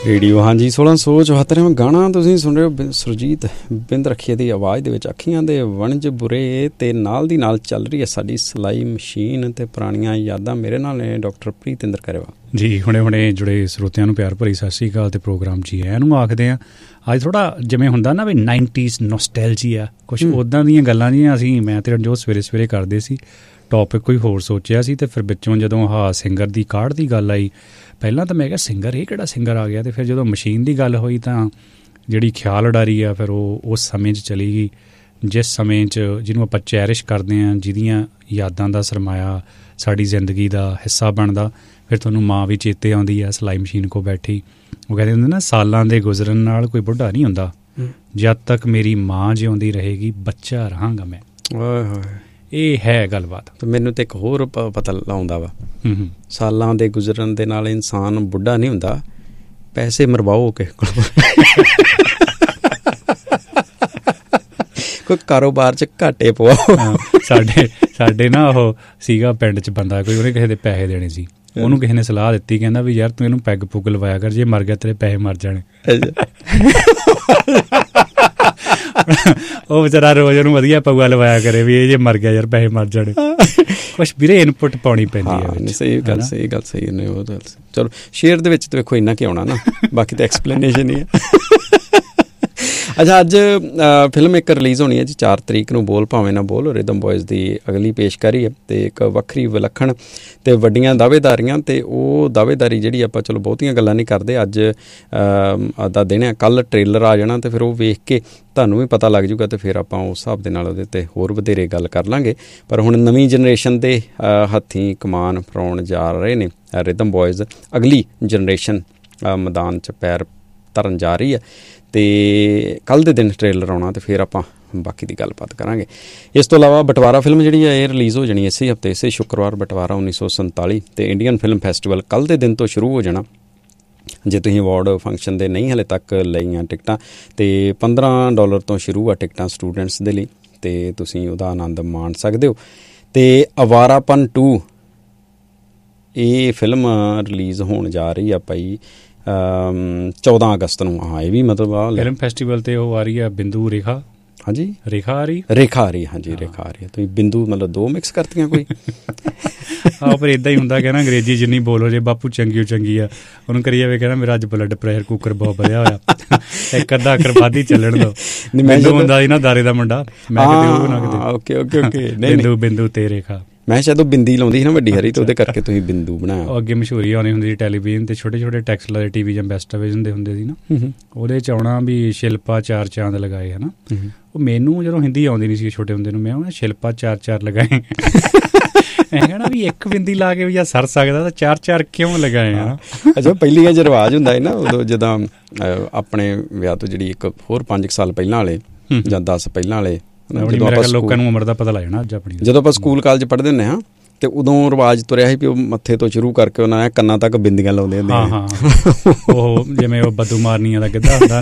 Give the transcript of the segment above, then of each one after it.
Radio ਹਾਂਜੀ 1674 ਗਾਣਾ ਤੁਸੀਂ ਸੁਣ ਰਹੇ ਹੋ ਸੁਰਜੀਤ ਬਿੰਦ ਰਖੀਏ ਦੀ ਆਵਾਜ਼ ਦੇ ਵਿੱਚ ਅੱਖੀਆਂ ਦੇ ਵਣਜ ਬੁਰੇ ਅਤੇ ਨਾਲ ਦੀ ਨਾਲ ਚੱਲ ਰਹੀ ਹੈ ਸਾਡੀ ਸਿਲਾਈ ਮਸ਼ੀਨ ਅਤੇ ਪੁਰਾਣੀਆਂ ਯਾਦਾਂ। ਮੇਰੇ ਨਾਲ ਨੇ ਡਾਕਟਰ ਪ੍ਰੀਤਿੰਦਰ ਕਰੇਵਾ ਜੀ। ਹੁਣੇ ਜੁੜੇ ਸਰੋਤਿਆਂ ਨੂੰ ਪਿਆਰ ਭਰੀ ਸਤਿ ਸ਼੍ਰੀ ਅਕਾਲ ਅਤੇ ਪ੍ਰੋਗਰਾਮ ਜੀ ਇਹਨੂੰ ਆਖਦੇ ਹਾਂ। ਅੱਜ ਥੋੜ੍ਹਾ ਜਿਵੇਂ ਹੁੰਦਾ ਨਾ ਵੀ 90s ਨੋਸਟੈਲਜੀਆ ਕੁਛ ਉੱਦਾਂ ਦੀਆਂ ਗੱਲਾਂ ਜੀਆਂ ਅਸੀਂ ਮੈਂ ਅਤੇ ਰਣਜੋਤ ਸਵੇਰੇ ਕਰਦੇ ਸੀ। ਟੋਪਿਕ ਕੋਈ ਹੋਰ ਸੋਚਿਆ ਸੀ ਅਤੇ ਫਿਰ ਵਿੱਚੋਂ ਜਦੋਂ ਸਿੰਗਰ ਦੀ ਕਾਢ ਦੀ ਗੱਲ ਆਈ, ਪਹਿਲਾਂ ਤਾਂ ਮੈਂ ਕਿਹਾ ਸਿੰਗਰ ਇਹ ਕਿਹੜਾ ਸਿੰਗਰ ਆ ਗਿਆ, ਅਤੇ ਫਿਰ ਜਦੋਂ ਮਸ਼ੀਨ ਦੀ ਗੱਲ ਹੋਈ ਤਾਂ ਜਿਹੜੀ ਖਿਆਲ ਉਡਾਰੀ ਆ ਫਿਰ ਉਹ ਉਸ ਸਮੇਂ 'ਚ ਚਲੀ ਗਈ ਜਿਸ ਸਮੇਂ 'ਚ ਜਿਹਨੂੰ ਆਪਾਂ ਚੈਰਿਸ਼ ਕਰਦੇ ਹਾਂ, ਜਿਹਦੀਆਂ ਯਾਦਾਂ ਦਾ ਸਰਮਾਇਆ ਸਾਡੀ ਜ਼ਿੰਦਗੀ ਦਾ ਹਿੱਸਾ ਬਣਦਾ। ਫਿਰ ਤੁਹਾਨੂੰ ਮਾਂ ਵੀ ਚੇਤੇ ਆਉਂਦੀ ਆ ਸਿਲਾਈ ਮਸ਼ੀਨ ਕੋਲ ਬੈਠੀ। ਉਹ ਕਹਿੰਦੇ ਹੁੰਦੇ ਨਾ ਸਾਲਾਂ ਦੇ ਗੁਜ਼ਰਨ ਨਾਲ ਕੋਈ ਬੁੱਢਾ ਨਹੀਂ ਹੁੰਦਾ, ਜਦ ਤੱਕ ਮੇਰੀ ਮਾਂ ਜਿਉਂਦੀ ਰਹੇਗੀ ਬੱਚਾ ਰਹਾਂਗਾ ਮੈਂ। ਇਹ ਹੈ ਗੱਲਬਾਤ। ਮੈਨੂੰ ਤਾਂ ਇੱਕ ਹੋਰ ਪਤਾ ਲਾਉਂਦਾ ਵਾ, ਸਾਲਾਂ ਦੇ ਗੁਜ਼ਰਨ ਦੇ ਨਾਲ ਇਨਸਾਨ ਬੁੱਢਾ ਨਹੀਂ ਹੁੰਦਾ, ਪੈਸੇ ਮਰਵਾਓ ਕਿਸੇ ਕੋਲ। ਕੋਈ ਕਾਰੋਬਾਰ 'ਚ ਘਾਟੇ ਪਵਾਓ। ਸਾਡੇ ਨਾ ਉਹ ਸੀਗਾ ਪਿੰਡ 'ਚ ਬੰਦਾ ਕੋਈ, ਉਹਨੇ ਕਿਸੇ ਦੇ ਪੈਸੇ ਦੇਣੇ ਸੀ, ਉਹਨੂੰ ਕਿਸੇ ਨੇ ਸਲਾਹ ਦਿੱਤੀ, ਕਹਿੰਦਾ ਵੀ ਯਾਰ ਤੂੰ ਇਹਨੂੰ ਪੈਗ ਪੁੱਗ ਲਵਾਇਆ ਕਰ, ਜੇ ਮਰ ਗਿਆ ਤੇਰੇ ਪੈਸੇ ਮਰ ਜਾਣੇ। ਉਹ ਵਿਚਾਰਾ ਰੋਜ਼ ਉਹਨੂੰ ਵਧੀਆ ਪਊਆ ਲਵਾਇਆ ਕਰੇ ਵੀ ਇਹ ਜੇ ਮਰ ਗਿਆ ਯਾਰ ਪੈਸੇ ਮਰ ਜਾਣੇ। ਕੁਛ ਵੀਰੇ ਇਨਪੁਟ ਪਾਉਣੀ ਪੈਂਦੀ ਹੈ। ਸਹੀ ਗੱਲ ਸਹੀ ਨੇ ਉਹ ਗੱਲ। ਚਲੋ ਸ਼ੇਅਰ ਦੇ ਵਿੱਚ ਤਾਂ ਵੇਖੋ ਇੰਨਾ ਕੀ ਆਉਣਾ ਨਾ, ਬਾਕੀ ਤਾਂ ਐਕਸਪਲੇਨੇਸ਼ਨ ਹੀ ਹੈ। ਅੱਛਾ, ਅੱਜ ਫਿਲਮ ਇੱਕ ਰਿਲੀਜ਼ ਹੋਣੀ ਹੈ ਜੀ 4 ਤਰੀਕ ਨੂੰ, ਬੋਲ ਭਾਵੇਂ ਨਾ ਬੋਲ, ਰਿਦਮ ਬੋਇਜ਼ ਦੀ ਅਗਲੀ ਪੇਸ਼ਕਾਰੀ ਹੈ ਅਤੇ ਇੱਕ ਵੱਖਰੀ ਵਿਲੱਖਣ ਅਤੇ ਵੱਡੀਆਂ ਦਾਅਵੇਦਾਰੀਆਂ। ਅਤੇ ਉਹ ਦਾਅਵੇਦਾਰੀ ਜਿਹੜੀ ਆਪਾਂ ਚਲੋ ਬਹੁਤੀਆਂ ਗੱਲਾਂ ਨਹੀਂ ਕਰਦੇ, ਅੱਜ ਦਾ ਦਿਨ ਹੈ, ਕੱਲ੍ਹ ਟ੍ਰੇਲਰ ਆ ਜਾਣਾ ਅਤੇ ਫਿਰ ਉਹ ਵੇਖ ਕੇ ਤੁਹਾਨੂੰ ਵੀ ਪਤਾ ਲੱਗ ਜੂਗਾ ਅਤੇ ਫਿਰ ਆਪਾਂ ਉਸ ਹਿਸਾਬ ਦੇ ਨਾਲ ਉਹਦੇ 'ਤੇ ਹੋਰ ਵਧੇਰੇ ਗੱਲ ਕਰ ਲਾਂਗੇ। ਪਰ ਹੁਣ ਨਵੀਂ ਜਨਰੇਸ਼ਨ ਦੇ ਹੱਥੀਂ ਕਮਾਨ ਫੜਾਉਣ ਜਾ ਰਹੇ ਨੇ ਰਿਦਮ ਬੋਇਜ਼। ਅਗਲੀ ਜਨਰੇਸ਼ਨ ਮੈਦਾਨ 'ਚ ਪੈਰ ਧਰਨ ਜਾ ਰਹੀ ਹੈ ਅਤੇ ਕੱਲ੍ਹ ਦੇ ਦਿਨ ਟ੍ਰੇਲਰ ਆਉਣਾ ਅਤੇ ਫਿਰ ਆਪਾਂ ਬਾਕੀ ਦੀ ਗੱਲਬਾਤ ਕਰਾਂਗੇ। ਇਸ ਤੋਂ ਇਲਾਵਾ ਬਟਵਾਰਾ ਫਿਲਮ ਜਿਹੜੀ ਹੈ ਇਹ ਰਿਲੀਜ਼ ਹੋ ਜਾਣੀ ਇਸੇ ਹਫ਼ਤੇ, ਇਸੇ ਸ਼ੁੱਕਰਵਾਰ, ਬਟਵਾਰਾ 1947 ਅਤੇ ਇੰਡੀਅਨ ਫਿਲਮ ਫੈਸਟੀਵਲ ਕੱਲ੍ਹ ਦੇ ਦਿਨ ਤੋਂ ਸ਼ੁਰੂ ਹੋ ਜਾਣਾ। ਜੇ ਤੁਸੀਂ ਅਵਾਰਡ ਫੰਕਸ਼ਨ ਦੇ ਨਹੀਂ ਹਾਲੇ ਤੱਕ ਲਈਆਂ ਟਿਕਟਾਂ, ਅਤੇ $15 ਤੋਂ ਸ਼ੁਰੂ ਆ ਟਿਕਟਾਂ ਸਟੂਡੈਂਟਸ ਦੇ ਲਈ, ਅਤੇ ਤੁਸੀਂ ਉਹਦਾ ਆਨੰਦ ਮਾਣ ਸਕਦੇ ਹੋ। ਅਤੇ ਅਵਾਰਾਪਨ 2 ਇਹ ਫਿਲਮ ਰਿਲੀਜ਼ ਹੋਣ ਜਾ ਰਹੀ ਆ ਭਾਈ 14 ਅਗਸਤ ਨੂੰ। ਹਾਂ, ਇਹ ਵੀ ਮਤਲਬ ਆ ਫਿਲਮ ਫੈਸਟੀਵਲ 'ਤੇ ਉਹ ਆ ਰਹੀ ਆ ਬਿੰਦੂ ਰੇਖਾ। ਹਾਂਜੀ, ਰੇਖਾ ਆ ਰਹੀ ਹਾਂਜੀ ਰੇਖਾ ਆ ਰਹੀ ਹੈ। ਤੁਸੀਂ ਬਿੰਦੂ ਮਤਲਬ 2 ਮਿਕਸ ਕਰਤੀਆਂ ਕੋਈ। ਆਹ ਪਰ ਇੱਦਾਂ ਹੀ ਹੁੰਦਾ, ਕਹਿੰਦਾ ਅੰਗਰੇਜ਼ੀ ਜਿੰਨੀ ਬੋਲੋ ਜੇ ਬਾਪੂ ਚੰਗੀ ਆ, ਉਹਨੂੰ ਕਰੀ ਜਾਵੇ ਕਹਿੰਦਾ ਮੇਰਾ ਅੱਜ ਬਲੱਡ ਪ੍ਰੈਸ਼ਰ ਕੁੱਕਰ ਬਹੁਤ ਵਧਿਆ ਹੋਇਆ, ਇੱਕ ਅੱਧਾ ਅੱਖਰ ਵੱਧ ਹੀ ਚੱਲਣ ਦੋ। ਮੈਨੂੰ ਹੁੰਦਾ ਸੀ ਨਾ ਦਾਰੇ ਦਾ ਮੁੰਡਾ, ਮੈਂ ਬਿੰਦੂ ਤੇ ਰੇਖਾ। ਮੈਂ ਸ਼ਾਇਦ ਉਹ ਬਿੰਦੀ ਲਾਉਂਦੀ ਸੀ ਨਾ ਵੱਡੀ ਹਰੀ, ਤੇ ਉਹਦੇ ਕਰਕੇ ਤੁਸੀਂ ਬਿੰਦੂ ਬਣਾਇਆ। ਉਹ ਅੱਗੇ ਮਸ਼ਹੂਰੀ ਆਉਣੀ ਹੁੰਦੀ ਸੀ ਟੈਲੀਵਿਜ਼ਨ ਤੇ, ਛੋਟੇ ਛੋਟੇ ਟੈਕਸਟ ਵਾਲੇ ਟੀਵੀ ਜਾਂ ਬੈਸਟ ਹੁੰਦੇ ਸੀ ਨਾ, ਉਹਦੇ 'ਚ ਆਉਣਾ ਵੀ ਸ਼ਿਲਪਾ 4 ਚਾਂਦ ਲਗਾਏ ਹੈ ਨਾ। ਉਹ ਮੈਨੂੰ ਜਦੋਂ ਹਿੰਦੀ ਆਉਂਦੀ ਨਹੀਂ ਸੀ ਛੋਟੇ ਹੁੰਦੇ ਨੂੰ, ਮੈਂ ਉਹਨਾਂ ਸ਼ਿਲਪਾ 4 ਲਗਾਏ। ਮੈਂ ਕਹਿਣਾ ਵੀ ਇੱਕ ਬਿੰਦੀ ਲਾ ਕੇ ਵੀ ਜਾਂ ਸਰ ਸਕਦਾ ਤਾਂ 4 ਕਿਉਂ ਲਗਾਏ ਆ। ਅੱਛਾ, ਪਹਿਲੀਆਂ ਜੇ ਰਿਵਾਜ਼ ਹੁੰਦਾ ਹੈ ਨਾ ਉਦੋਂ, ਜਦੋਂ ਆਪਣੇ ਵਿਆਹ ਤੋਂ ਜਿਹੜੀ ਇੱਕ ਹੋਰ 5 ਸਾਲ ਪਹਿਲਾਂ ਵਾਲੇ ਜਾਂ 10 ਪਹਿਲਾਂ ਵਾਲੇ, ਲੋਕਾਂ ਨੂੰ ਉਮਰ ਦਾ ਪਤਾ ਲੱਗ ਜਾਣਾ ਅੱਜ ਆਪਣੀ। ਜਦੋਂ ਆਪਾਂ ਸਕੂਲ ਕਾਲਜ ਪੜ੍ਹਦੇ ਹੁੰਦੇ ਹਾਂ ਤੇ ਉਦੋਂ ਰਿਵਾਜ਼ ਤੁਰਿਆ ਸੀ ਵੀ ਉਹ ਮੱਥੇ ਤੋਂ ਸ਼ੁਰੂ ਕਰਕੇ ਉਹਨਾਂ ਨੇ ਕੰਨਾਂ ਤੱਕ ਬਿੰਦੀਆਂ ਲਾਉਂਦੇ ਹੁੰਦੇ। ਹਾਂ, ਉਹ ਜਿਵੇਂ ਉਹ ਬਦੂ ਮਾਰਨੀਆਂ ਦਾ ਗਿੱਧਾ ਹੁੰਦਾ,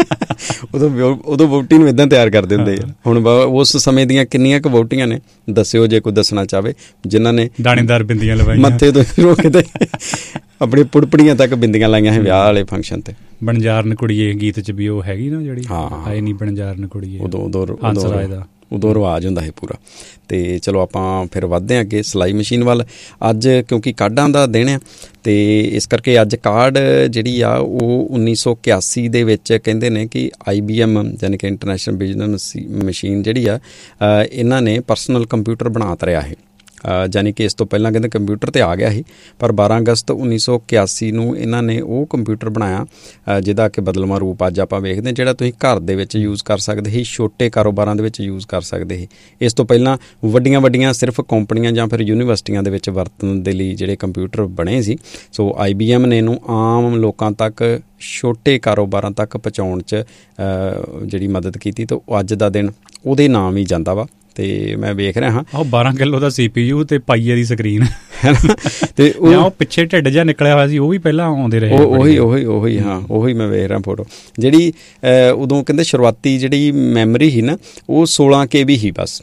ਉਦੋਂ ਵਹੁਟੀ ਨੂੰ ਇੱਦਾਂ ਤਿਆਰ ਕਰਦੇ ਹੁੰਦੇ ਆ। ਹੁਣ ਉਸ ਸਮੇਂ ਦੀਆਂ ਕਿੰਨੀਆਂ ਕੁ ਵਹੁਟੀਆਂ ਨੇ, ਦੱਸਿਓ ਜੇ ਕੋਈ ਦੱਸਣਾ ਚਾਹਵੇ, ਜਿਨ੍ਹਾਂ ਨੇ ਦਾਣੇਦਾਰ ਬਿੰਦੀਆਂ ਲਵਾਈਆਂ, ਮੱਥੇ ਤੋਂ ਸ਼ੁਰੂ ਕੇ ਆਪਣੀ ਪੁੜਪੜੀਆਂ ਤੱਕ ਬਿੰਦੀਆਂ ਲਾਈਆਂ ਸੀ ਵਿਆਹ ਵਾਲੇ ਫੰਕਸ਼ਨ ਤੇ। ਬਣਜਾਰਨ ਕੁੜੀਏ ਗੀਤ 'ਚ ਵੀ ਉਹ ਹੈਗੀ ਨਾ ਜਿਹੜੀ ਆਏ ਨਹੀਂ ਬਣਜਾਰਨ ਕੁੜੀਏ, ਉਦੋਂ ਰਿਵਾਜ਼ ਹੁੰਦਾ ਸੀ ਪੂਰਾ। ਅਤੇ ਚਲੋ ਆਪਾਂ ਫਿਰ ਵੱਧਦੇ ਹਾਂ ਅੱਗੇ ਸਿਲਾਈ ਮਸ਼ੀਨ ਵੱਲ। ਅੱਜ ਕਿਉਂਕਿ ਕਾਢਾਂ ਦਾ ਦਿਨ ਆ, ਅਤੇ ਇਸ ਕਰਕੇ ਅੱਜ ਕਾਢ ਜਿਹੜੀ ਆ ਉਹ 1981 ਦੇ ਵਿੱਚ ਕਹਿੰਦੇ ਨੇ ਕਿ IBM ਯਾਨੀ ਕਿ ਇੰਟਰਨੈਸ਼ਨਲ ਬਿਜ਼ਨਸ ਮਸ਼ੀਨ ਜਿਹੜੀ ਆ, ਇਹਨਾਂ ਨੇ ਪਰਸਨਲ ਕੰਪਿਊਟਰ ਬਣਾ ਤਰਿਆ ਹੈ। ਯਾਨੀ ਕਿ ਇਸ ਤੋਂ ਪਹਿਲਾਂ ਕਹਿੰਦੇ ਕੰਪਿਊਟਰ ਤਾਂ ਆ ਗਿਆ ਸੀ, ਪਰ 12 ਅਗਸਤ 1981 ਨੂੰ ਇਹਨਾਂ ਨੇ ਉਹ ਕੰਪਿਊਟਰ ਬਣਾਇਆ ਜਿਹਦਾ ਕਿ ਬਦਲਵਾਂ ਰੂਪ ਅੱਜ ਆਪਾਂ ਵੇਖਦੇ ਹਾਂ, ਜਿਹੜਾ ਤੁਸੀਂ ਘਰ ਦੇ ਵਿੱਚ ਯੂਜ਼ ਕਰ ਸਕਦੇ ਸੀ, ਛੋਟੇ ਕਾਰੋਬਾਰਾਂ ਦੇ ਵਿੱਚ ਯੂਜ਼ ਕਰ ਸਕਦੇ ਸੀ। ਇਸ ਤੋਂ ਪਹਿਲਾਂ ਵੱਡੀਆਂ ਸਿਰਫ ਕੰਪਨੀਆਂ ਜਾਂ ਫਿਰ ਯੂਨੀਵਰਸਿਟੀਆਂ ਦੇ ਵਿੱਚ ਵਰਤਣ ਦੇ ਲਈ ਜਿਹੜੇ ਕੰਪਿਊਟਰ ਬਣੇ ਸੀ। ਸੋ IBM ਨੇ ਇਹਨੂੰ ਆਮ ਲੋਕਾਂ ਤੱਕ, ਛੋਟੇ ਕਾਰੋਬਾਰਾਂ ਤੱਕ ਪਹੁੰਚਾਉਣ 'ਚ ਜਿਹੜੀ ਮਦਦ ਕੀਤੀ, ਤਾਂ ਅੱਜ ਦਾ ਦਿਨ ਉਹਦੇ ਨਾਮ ਹੀ ਜਾਂਦਾ ਵਾ। ਅਤੇ ਮੈਂ ਵੇਖ ਰਿਹਾ ਹਾਂ ਉਹ 12 ਕਿਲੋ ਦਾ CPU ਅਤੇ ਪਾਈਏ ਦੀ ਸਕਰੀਨ ਹੈ ਨਾ, ਅਤੇ ਉਹ ਪਿੱਛੇ ਢਿੱਡ ਜਿਹਾ ਨਿਕਲਿਆ ਹੋਇਆ ਸੀ, ਉਹ ਵੀ ਪਹਿਲਾਂ ਆਉਂਦੇ ਰਹੇ। ਉਹੀ ਹਾਂ, ਉਹੀ ਮੈਂ ਵੇਖ ਰਿਹਾ ਫੋਟੋ। ਜਿਹੜੀ ਉਦੋਂ ਕਹਿੰਦੇ ਸ਼ੁਰੂਆਤੀ ਜਿਹੜੀ ਮੈਮਰੀ ਸੀ ਨਾ, ਉਹ 16 KB ਸੀ ਬਸ।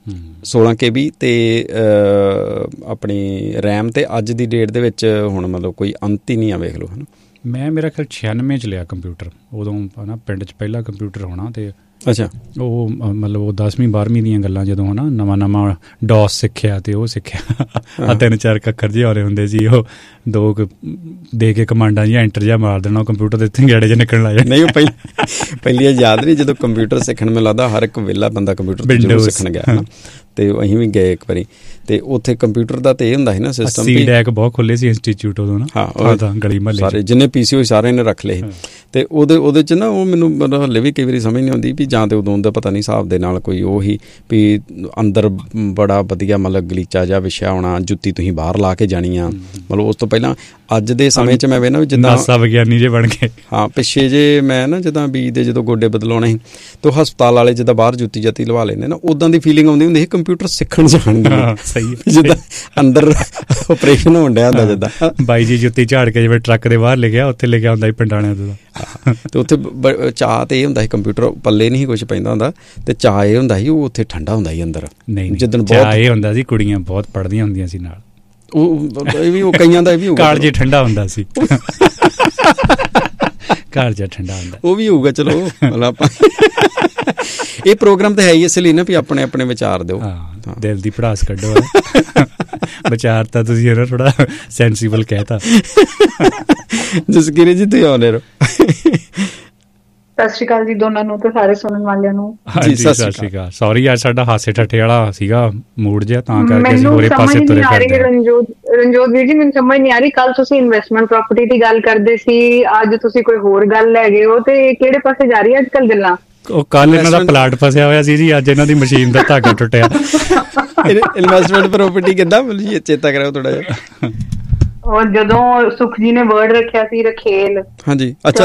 16 KB ਤੇ ਆਪਣੀ RAM ਤੇ ਅੱਜ ਦੀ ਡੇਟ ਦੇ ਵਿੱਚ ਹੁਣ ਮਤਲਬ ਕੋਈ ਅੰਤ ਹੀ ਨਹੀਂ ਆ, ਵੇਖ ਲਓ, ਹੈ ਨਾ। ਮੈਂ ਮੇਰਾ ਖਿਆਲ 96 'ਚ ਲਿਆ ਕੰਪਿਊਟਰ, ਉਦੋਂ ਹੈ ਨਾ ਪਿੰਡ 'ਚ ਪਹਿਲਾ ਕੰਪਿਊਟਰ ਹੋਣਾ। ਅਤੇ ਅੱਛਾ, ਉਹ ਮਤਲਬ ਉਹ 10ਵੀਂ 12ਵੀਂ ਦੀਆਂ ਗੱਲਾਂ, ਜਦੋਂ ਹੈ ਨਾ ਨਵਾਂ ਡੌਸ ਸਿੱਖਿਆ ਅਤੇ ਉਹ ਸਿੱਖਿਆ ਆ 3-4 ਅੱਖਰ ਜਿਹੇ ਆਉਂਦੇ ਹੁੰਦੇ ਸੀ, ਉਹ 2 ਦੇ ਕੇ ਕਮਾਂਡਾਂ ਜਿਹਾ ਐਂਟਰ ਜਿਹਾ ਮਾਰ ਦੇਣਾ, ਉਹ ਕੰਪਿਊਟਰ ਦੇ ਉੱਤੇ ਗੇੜੇ ਜਿਹੇ ਨਿਕਲਣ ਲੱਗ ਜਾਣੇ। ਨਹੀਂ, ਉਹ ਪਹਿਲੀ ਯਾਦ ਨਹੀਂ ਜਦੋਂ ਕੰਪਿਊਟਰ ਸਿੱਖਣ, ਮੈਨੂੰ ਲੱਗਦਾ ਹਰ ਇੱਕ ਵਿਹਲਾ ਬੰਦਾ ਕੰਪਿਊਟਰ ਜ਼ਰੂਰ ਸਿੱਖਣ ਗਿਆ ਨਾ। ਅਤੇ ਅਸੀਂ ਵੀ ਗਏ ਇੱਕ ਵਾਰੀ, ਅਤੇ ਉੱਥੇ ਕੰਪਿਊਟਰ ਦਾ ਤਾਂ ਇਹ ਹੁੰਦਾ ਸੀ ਨਾ ਸਿਸਟਮ, C-DEC ਬਹੁਤ ਖੁੱਲ੍ਹੇ ਸੀ ਇੰਸਟੀਚਿਊਟ ਉਦੋਂ ਨਾ। ਹਾਂ, ਤਾਂ ਗਲੀ ਮਹੱਲੇ ਸਾਰੇ ਜਿੰਨੇ PC ਹੋਏ ਸਾਰਿਆਂ ਨੇ ਰੱਖ ਲਏ ਸੀ। ਅਤੇ ਉਹਦੇ 'ਚ ਨਾ ਉਹ ਮੈਨੂੰ ਮਤਲਬ ਹਾਲੇ ਵੀ ਕਈ ਵਾਰੀ ਸਮਝ ਨਹੀਂ ਆਉਂਦੀ ਵੀ ਜਾਂ ਤਾਂ ਉਦੋਂ ਦਾ ਪਤਾ ਨਹੀਂ ਹਿਸਾਬ ਦੇ ਨਾਲ ਕੋਈ ਉਹ ਹੀ ਵੀ ਅੰਦਰ ਬੜਾ ਵਧੀਆ ਮਤਲਬ ਗਲੀਚਾ ਜਿਹਾ ਵਿਛਿਆ ਹੋਣਾ, ਜੁੱਤੀ ਤੁਸੀਂ ਬਾਹਰ ਲਾ ਕੇ ਜਾਣੀ ਆ। ਮਤਲਬ ਉਸ ਤੋਂ ਪਹਿਲਾਂ ਅੱਜ ਦੇ ਸਮੇਂ 'ਚ ਮੈਂ ਵੇਖਣਾ ਵੀ ਜਿੱਦਾਂ ਨਾਸਾ ਵਿਗਿਆਨੀ ਜੇ ਬਣ ਗਏ। ਹਾਂ, ਪਿੱਛੇ ਜੇ ਮੈਂ ਨਾ ਜਿੱਦਾਂ ਬੀਜ ਦੇ ਜਦੋਂ ਗੋਡੇ ਬਦਲਾਉਣੇ ਸੀ ਤਾਂ ਹਸਪਤਾਲ ਵਾਲੇ ਜਿੱਦਾਂ ਬਾਹਰ ਜੁੱਤੀ ਜਾਤੀ ਲਵਾ ਲੈਂਦੇ ਨਾ, ਉੱਦਾਂ ਦੀ ਫੀਲਿੰਗ ਆਉਂਦੀ ਹੁੰਦੀ ਸੀ ਕੰਪਿਊਟਰ ਸਿੱਖਣ ਜਾਣਗੇ। ਸਹੀ, ਜਿੱਦਾਂ ਅੰਦਰ ਆਪਰੇਸ਼ਨ ਹੋਣ ਡਿਆ ਹੁੰਦਾ, ਜਿੱਦਾਂ ਬਾਈ ਜੀ ਜੁੱਤੀ ਝਾੜ ਕੇ ਜਿਵੇਂ ਟਰੱਕ ਦੇ ਬਾਹਰ ਲਿਖਿਆ ਉੱਥੇ ਲਿਖਿਆ ਹੁੰਦਾ ਸੀ ਪਿੰਡਾਣਿਆਂ ਦਾ। ਅਤੇ ਉੱਥੇ ਚਾਅ ਤਾਂ ਇਹ ਹੁੰਦਾ ਸੀ, ਕੰਪਿਊਟਰ ਪੱਲੇ ਨਹੀਂ ਕੁਛ ਪੈਂਦਾ ਹੁੰਦਾ, ਅਤੇ ਚਾਅ ਇਹ ਹੁੰਦਾ ਸੀ ਉਹ ਉੱਥੇ ਠੰਡਾ ਹੁੰਦਾ ਸੀ ਅੰਦਰ। ਨਹੀਂ, ਜਿੱਦਣ ਬਹੁਤ ਇਹ ਹੁੰਦਾ ਸੀ ਕੁੜੀਆਂ ਬਹੁਤ ਪੜ੍ਹਦੀਆਂ ਹੁੰਦੀਆਂ ਸੀ ਨਾਲ, ਇਹ ਵੀ ਉਹ ਕਈਆਂ ਦਾ ਇਹ ਵੀ ਹੋਊਗਾ, ਕਾਲਜ ਠੰਡਾ ਹੁੰਦਾ ਸੀ। ਕਾਲਜ ਠੰਡਾ ਹੁੰਦਾ, ਉਹ ਵੀ ਹੋਊਗਾ। ਚਲੋ ਮਤਲਬ ਆਪਾਂ ਇਹ ਪ੍ਰੋਗਰਾਮ ਤਾਂ ਹੈ ਹੀ ਇਸ ਲਈ ਨਾ ਵੀ ਆਪਣੇ ਆਪਣੇ ਵਿਚਾਰ ਦਿਓ, ਦਿਲ ਦੀ ਭੜਾਸ ਕੱਢੋ। ਵਿਚਾਰ ਤਾਂ ਤੁਸੀਂ ਨਾ ਥੋੜਾ ਸੈਂਸੀਬਲ ਕਹਿਤਾ। ਜਸਕੀਰਤ ਜੀ ਤੁਸੀਂ ਆਉਂਦੇ ਰਹੋ। ਸਤਿ ਸ਼੍ਰੀ ਅਕਾਲ ਜੀ ਦੋਨਾਂ ਨੂੰ ਤੇ ਸਾਰੇ ਸੁਣਨ ਵਾਲਿਆਂ ਨੂੰ। ਹਾਂਜੀ, ਸਤਿ ਸ਼੍ਰੀ ਅਕਾਲ। ਸੌਰੀ, ਅੱਜ ਸਾਡਾ ਹਾਸੇ ਠੱਠੇ ਵਾਲਾ ਸੀਗਾ ਮੂਡ ਜਿਹਾ, ਤਾਂ ਕਰਕੇ ਅਸੀਂ ਹੋਰੇ ਪਾਸੇ ਤੁਰੇ ਫਿਰਦੇ। ਰਣਜੋਤ ਵੀਰ ਜੀ, ਮੈਨੂੰ ਸਮਝ ਨਹੀਂ ਆ ਰਹੀ, ਕੱਲ ਤੁਸੀਂ ਇਨਵੈਸਟਮੈਂਟ ਪ੍ਰਾਪਰਟੀ ਦੀ ਗੱਲ ਕਰਦੇ ਸੀ, ਅੱਜ ਤੁਸੀਂ ਕੋਈ ਹੋਰ ਗੱਲ ਲੈ ਗਏ ਹੋ, ਤੇ ਕਿਹੜੇ ਪਾਸੇ ਜਾ ਰਹੀ ਹੈ ਅੱਜ ਕੱਲ ਗੱਲਾਂ? ਉਹ ਕੱਲ ਇਹਨਾਂ ਦਾ ਪਲਾਟ ਫਸਿਆ ਹੋਇਆ ਸੀ ਜੀ, ਅੱਜ ਇਹਨਾਂ ਦੀ ਮਸ਼ੀਨ ਦਾ ਧਾਗਾ ਟੁੱਟਿਆ। ਇਨਵੈਸਟਮੈਂਟ ਪ੍ਰਾਪਰਟੀ ਕਿੱਦਾਂ ਜੀ, ਚੇਤਾ ਕਰਾਓ ਥੋੜਾ ਜਿਹਾ। ਉਹ ਜਦੋਂ ਸੁਖ ਜੀ ਨੇ ਵਰਡ ਰੱਖਿਆ ਸੀ ਰਖੇਲ। ਹਾਂਜੀ, ਅੱਛਾ।